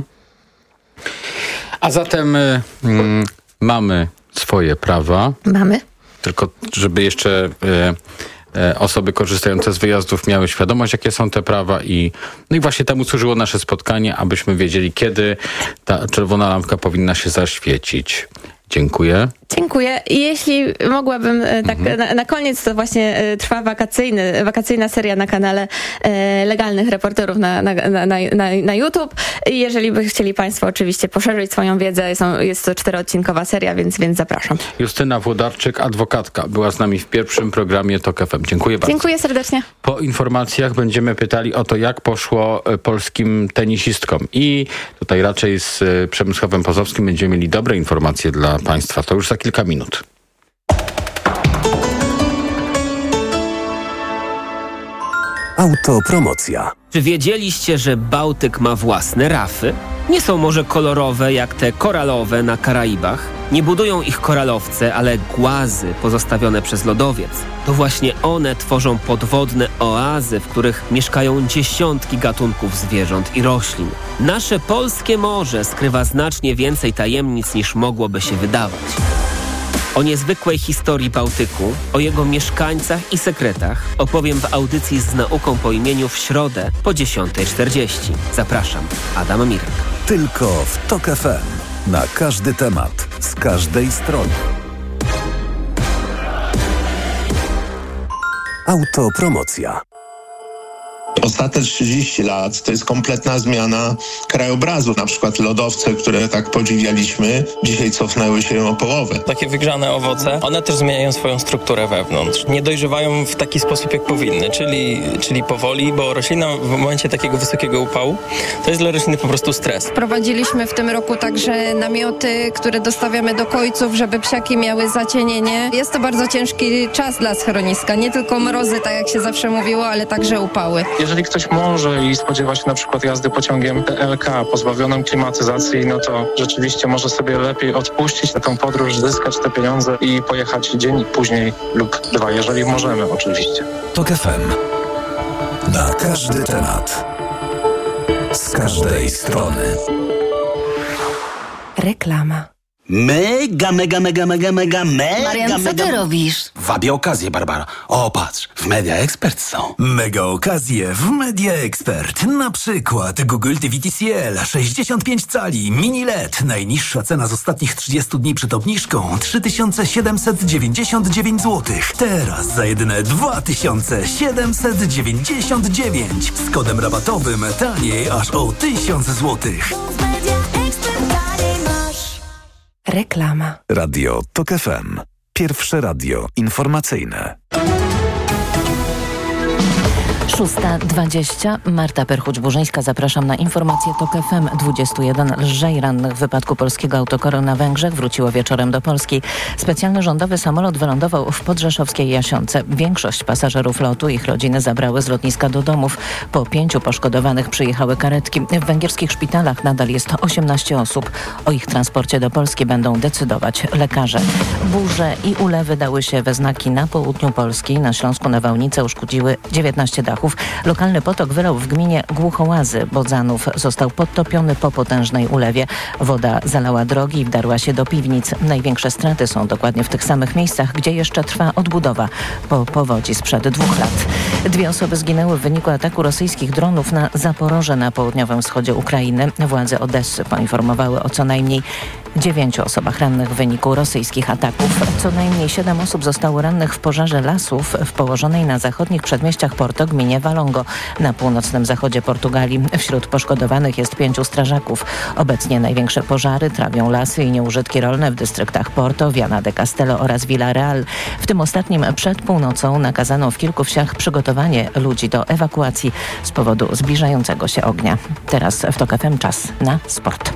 A zatem y, y, mamy swoje prawa. Mamy. Tylko żeby jeszcze y, y, osoby korzystające z wyjazdów miały świadomość, jakie są te prawa i no i właśnie temu służyło nasze spotkanie, abyśmy wiedzieli, kiedy ta czerwona lampka powinna się zaświecić. Dziękuję. Dziękuję. I jeśli mogłabym tak mhm. na, na koniec, to właśnie trwa wakacyjny, wakacyjna seria na kanale e, Legalnych Reporterów na, na, na, na, na YouTube. I jeżeli by chcieli Państwo oczywiście poszerzyć swoją wiedzę, są, jest to czteroodcinkowa seria, więc, więc zapraszam. Justyna Włodarczyk, adwokatka, była z nami w pierwszym programie Tok F M. Dziękuję bardzo. Dziękuję serdecznie. Po informacjach będziemy pytali o to, jak poszło polskim tenisistkom. I tutaj raczej z Przemysławem Pozowskim będziemy mieli dobre informacje dla Państwa. To już za kilka minut. Autopromocja. Czy wiedzieliście, że Bałtyk ma własne rafy? Nie są może kolorowe jak te koralowe na Karaibach. Nie budują ich koralowce, ale głazy pozostawione przez lodowiec. To właśnie one tworzą podwodne oazy, w których mieszkają dziesiątki gatunków zwierząt i roślin. Nasze polskie morze skrywa znacznie więcej tajemnic niż mogłoby się wydawać. O niezwykłej historii Bałtyku, o jego mieszkańcach i sekretach opowiem w audycji z nauką po imieniu w środę po dziesiątej czterdzieści. Zapraszam, Adam Mirek. Tylko w Tok F M. Na każdy temat, z każdej strony. Autopromocja. Ostatnie trzydzieści lat to jest kompletna zmiana krajobrazu. Na przykład lodowce, które tak podziwialiśmy, dzisiaj cofnęły się o połowę. Takie wygrzane owoce, one też zmieniają swoją strukturę wewnątrz. Nie dojrzewają w taki sposób, jak powinny, czyli, czyli powoli, bo roślina w momencie takiego wysokiego upału to jest dla rośliny po prostu stres. Wprowadziliśmy w tym roku także namioty, które dostawiamy do kojców, żeby psiaki miały zacienienie. Jest to bardzo ciężki czas dla schroniska. Nie tylko mrozy, tak jak się zawsze mówiło, ale także upały. Jeżeli ktoś może i spodziewa się na przykład jazdy pociągiem P L K pozbawionym klimatyzacji, no to rzeczywiście może sobie lepiej odpuścić na tą podróż, zyskać te pieniądze i pojechać dzień później lub dwa, jeżeli możemy oczywiście. Tok F M. Na każdy temat. Z każdej strony. Reklama. Mega, mega, mega, mega, mega, mega, Marian, co mega... ty robisz? Wabię okazję, Barbara. O, patrz, w Media Expert są. Mega okazje w Media Expert. Na przykład Google T V T C L sześćdziesiąt pięć cali, mini L E D. Najniższa cena z ostatnich trzydziestu dni przed obniżką trzy tysiące siedemset dziewięćdziesiąt dziewięć złotych. Teraz za jedyne dwa tysiące siedemset dziewięćdziesiąt dziewięć. Z kodem rabatowym taniej aż o tysiąc złotych. Reklama. Radio Tok F M. Pierwsze radio informacyjne. szósta dwadzieścia. Marta Perchuć-Burzyńska, zapraszam na informację TOK F M. dwudziestu jeden lżej rannych w wypadku polskiego autokaru na Węgrzech wróciło wieczorem do Polski. Specjalny rządowy samolot wylądował w podrzeszowskiej Jasionce. Większość pasażerów lotu i ich rodziny zabrały z lotniska do domów. Po pięciu poszkodowanych przyjechały karetki. W węgierskich szpitalach nadal jest osiemnaście osób. O ich transporcie do Polski będą decydować lekarze. Burze i ulewy dały się we znaki na południu Polski. Na Śląsku nawałnice uszkodziły dziewiętnaście dachów. Lokalny potok wylał w gminie Głuchołazy. Bodzanów został podtopiony po potężnej ulewie. Woda zalała drogi i wdarła się do piwnic. Największe straty są dokładnie w tych samych miejscach, gdzie jeszcze trwa odbudowa po powodzi sprzed dwóch lat. Dwie osoby zginęły w wyniku ataku rosyjskich dronów na Zaporoże na południowym wschodzie Ukrainy. Władze Odessy poinformowały o co najmniej dziewięciu osobach rannych w wyniku rosyjskich ataków. Co najmniej siedem osób zostało rannych w pożarze lasów w położonej na zachodnich przedmieściach Porto gminie Valongo na północnym zachodzie Portugalii. Wśród poszkodowanych jest pięciu strażaków. Obecnie największe pożary trawią lasy i nieużytki rolne w dystryktach Porto, Viana de Castelo oraz Villarreal. W tym ostatnim przed północą nakazano w kilku wsiach przygotowanie ludzi do ewakuacji z powodu zbliżającego się ognia. Teraz w TOK F M czas na sport.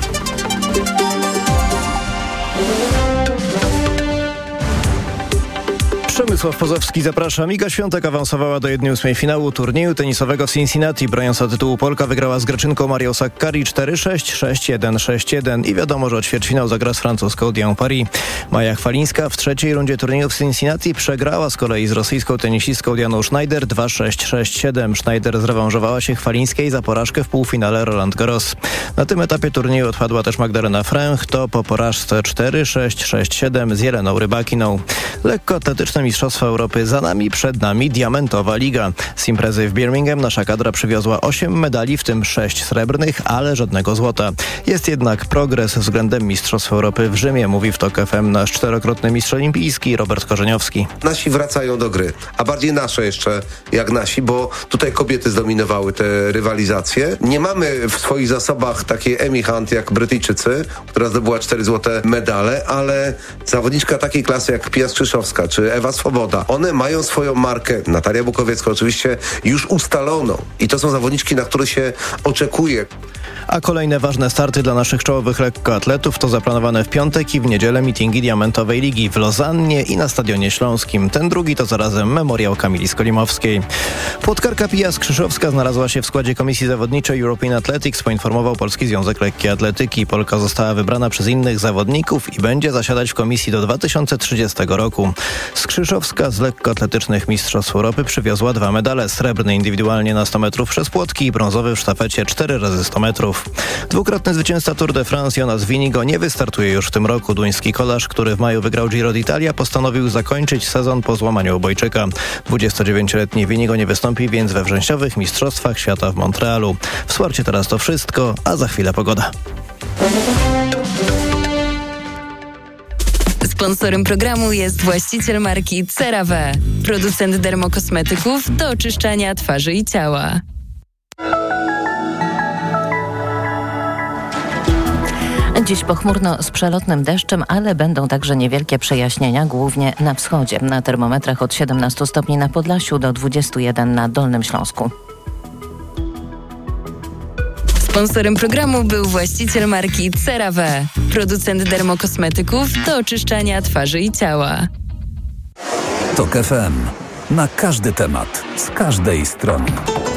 Przemysław Pozowski, zapraszam. Iga Świątek awansowała do jednej ósmej finału turnieju tenisowego w Cincinnati. Broniąca tytułu Polka wygrała z Greczynką Marią Sakkari cztery sześć, sześć jeden, sześć jeden i wiadomo, że ćwierćfinał zagra z francuską Dianą Paris. Maja Chwalińska w trzeciej rundzie turnieju w Cincinnati przegrała z kolei z rosyjską tenisistką Dianą Schneider dwa sześć, sześć siedem. Schneider zrewanżowała się Chwalińskiej za porażkę w półfinale Roland Garros. Na tym etapie turnieju odpadła też Magdalena Fręch, to po porażce cztery sześć, sześć siedem z Jeleną Rybakiną. Lekkoatletyczne Mistrzostwa Europy za nami, przed nami diamentowa liga. Z imprezy w Birmingham nasza kadra przywiozła osiem medali, w tym sześć srebrnych, ale żadnego złota. Jest jednak progres względem Mistrzostw Europy w Rzymie, mówi w TOK F M nasz czterokrotny mistrz olimpijski Robert Korzeniowski. Nasi wracają do gry, a bardziej nasze jeszcze jak nasi, bo tutaj kobiety zdominowały te rywalizacje. Nie mamy w swoich zasobach takiej Amy Hunt jak Brytyjczycy, która zdobyła cztery złote medale, ale zawodniczka takiej klasy jak Pia Skrzyszowska czy Ewa Swoboda, one mają swoją markę, Natalia Bukowiecka oczywiście, już ustaloną i to są zawodniczki, na które się oczekuje. A kolejne ważne starty dla naszych czołowych lekkoatletów to zaplanowane w piątek i w niedzielę mitingi Diamentowej Ligi w Lozannie i na Stadionie Śląskim. Ten drugi to zarazem memoriał Kamili Skolimowskiej. Płotkarka Pia Skrzyszowska znalazła się w składzie komisji zawodniczej European Athletics, poinformował Polski Związek Lekkiej Atletyki. Polka została wybrana przez innych zawodników i będzie zasiadać w komisji do dwa tysiące trzydziestego roku. Skrzyszowska z lekkoatletycznych Mistrzostw Europy przywiozła dwa medale. Srebrny indywidualnie na sto metrów przez płotki i brązowy w sztafecie cztery razy sto metrów. Dwukrotny zwycięzca Tour de France Jonas Winigo nie wystartuje już w tym roku. Duński kolarz, który w maju wygrał Giro d'Italia, postanowił zakończyć sezon po złamaniu obojczyka. dwudziestodziewięcioletni Winigo nie wystąpi więc we wrześniowych Mistrzostwach Świata w Montrealu. W sporcie teraz to wszystko, a za chwilę pogoda. Sponsorem programu jest właściciel marki CeraVe, producent dermokosmetyków do oczyszczania twarzy i ciała. Dziś pochmurno z przelotnym deszczem, ale będą także niewielkie przejaśnienia, głównie na wschodzie. Na termometrach od siedemnastu stopni na Podlasiu do dwudziestu jeden na Dolnym Śląsku. Sponsorem programu był właściciel marki CeraVe, producent dermokosmetyków do oczyszczania twarzy i ciała. TOK F M. Na każdy temat, z każdej strony.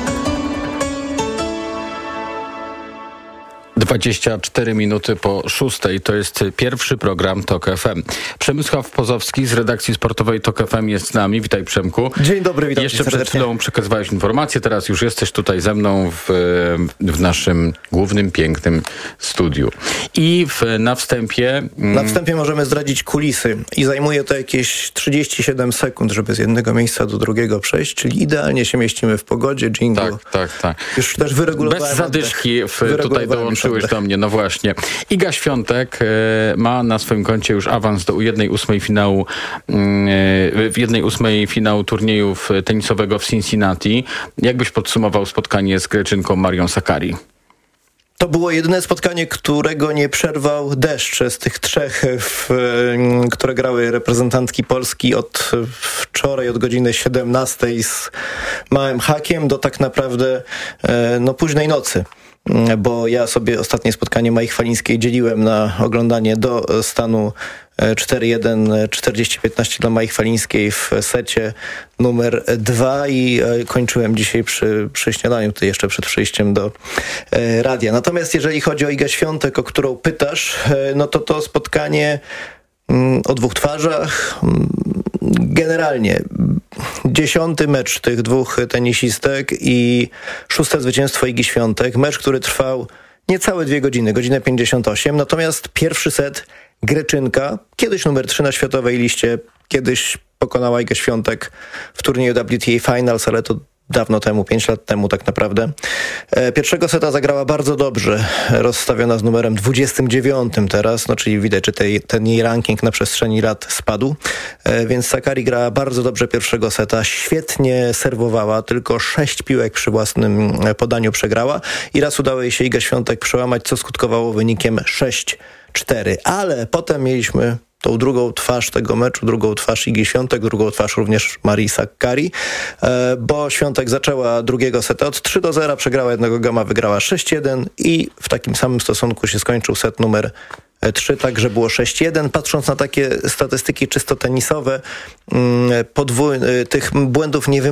dwadzieścia cztery minuty po szóstej. To jest pierwszy program TOK F M. Przemysław Pozowski z redakcji sportowej TOK F M jest z nami. Witaj, Przemku. Dzień dobry, witam Jeszcze przed chwilą przekazywałeś informacje, teraz już jesteś tutaj ze mną w, w naszym głównym, pięknym studiu. I w, na wstępie... Na wstępie możemy zdradzić kulisy i zajmuje to jakieś trzydzieści siedem sekund, żeby z jednego miejsca do drugiego przejść, czyli idealnie się mieścimy w pogodzie, jingle. Tak, tak, tak. Już też wyregulowałem. Bez zadyszki w, tutaj dołączyłeś do mnie, no właśnie. Iga Świątek e, ma na swoim koncie już awans do jednej ósmej finału e, w jednej ósmej finału turnieju tenisowego w Cincinnati. Jak byś podsumował spotkanie z Greczynką Marią Sakkari? To było jedyne spotkanie, którego nie przerwał deszcz z tych trzech, w, które grały reprezentantki Polski od wczoraj, od godziny siedemnastej z małym hakiem do tak naprawdę no, późnej nocy. Bo ja sobie ostatnie spotkanie Mai Chwalińskiej dzieliłem na oglądanie do stanu cztery jeden, czterdzieści piętnaście dla Mai Chwalińskiej w secie numer dwa i kończyłem dzisiaj przy, przy śniadaniu, to jeszcze przed przyjściem do e, radia. Natomiast jeżeli chodzi o Igę Świątek, o którą pytasz, e, no to to spotkanie mm, o dwóch twarzach. Generalnie dziesiąty mecz tych dwóch tenisistek i szóste zwycięstwo Igi Świątek. Mecz, który trwał niecałe dwie godziny, godzinę pięćdziesiąt osiem. Natomiast pierwszy set Greczynka, kiedyś numer trzy na światowej liście, kiedyś pokonała Igę Świątek w turnieju W T A Finals, ale to dawno temu, pięć lat temu tak naprawdę. E, pierwszego seta zagrała bardzo dobrze, rozstawiona z numerem dwudziestym dziewiątym teraz, no czyli widać, że tej, ten jej ranking na przestrzeni lat spadł, e, więc Sakkari grała bardzo dobrze pierwszego seta, świetnie serwowała, tylko sześć piłek przy własnym podaniu przegrała i raz udało jej się Iga Świątek przełamać, co skutkowało wynikiem sześć cztery, ale potem mieliśmy tą drugą twarz tego meczu, drugą twarz Igi Świątek, drugą twarz również Marii Sakkari, bo Świątek zaczęła drugiego seta od trzy do zera, przegrała jednego gama, wygrała sześć jeden i w takim samym stosunku się skończył set numer trzy, także było sześć jeden. Patrząc na takie statystyki czysto tenisowe, podwój- tych błędów nie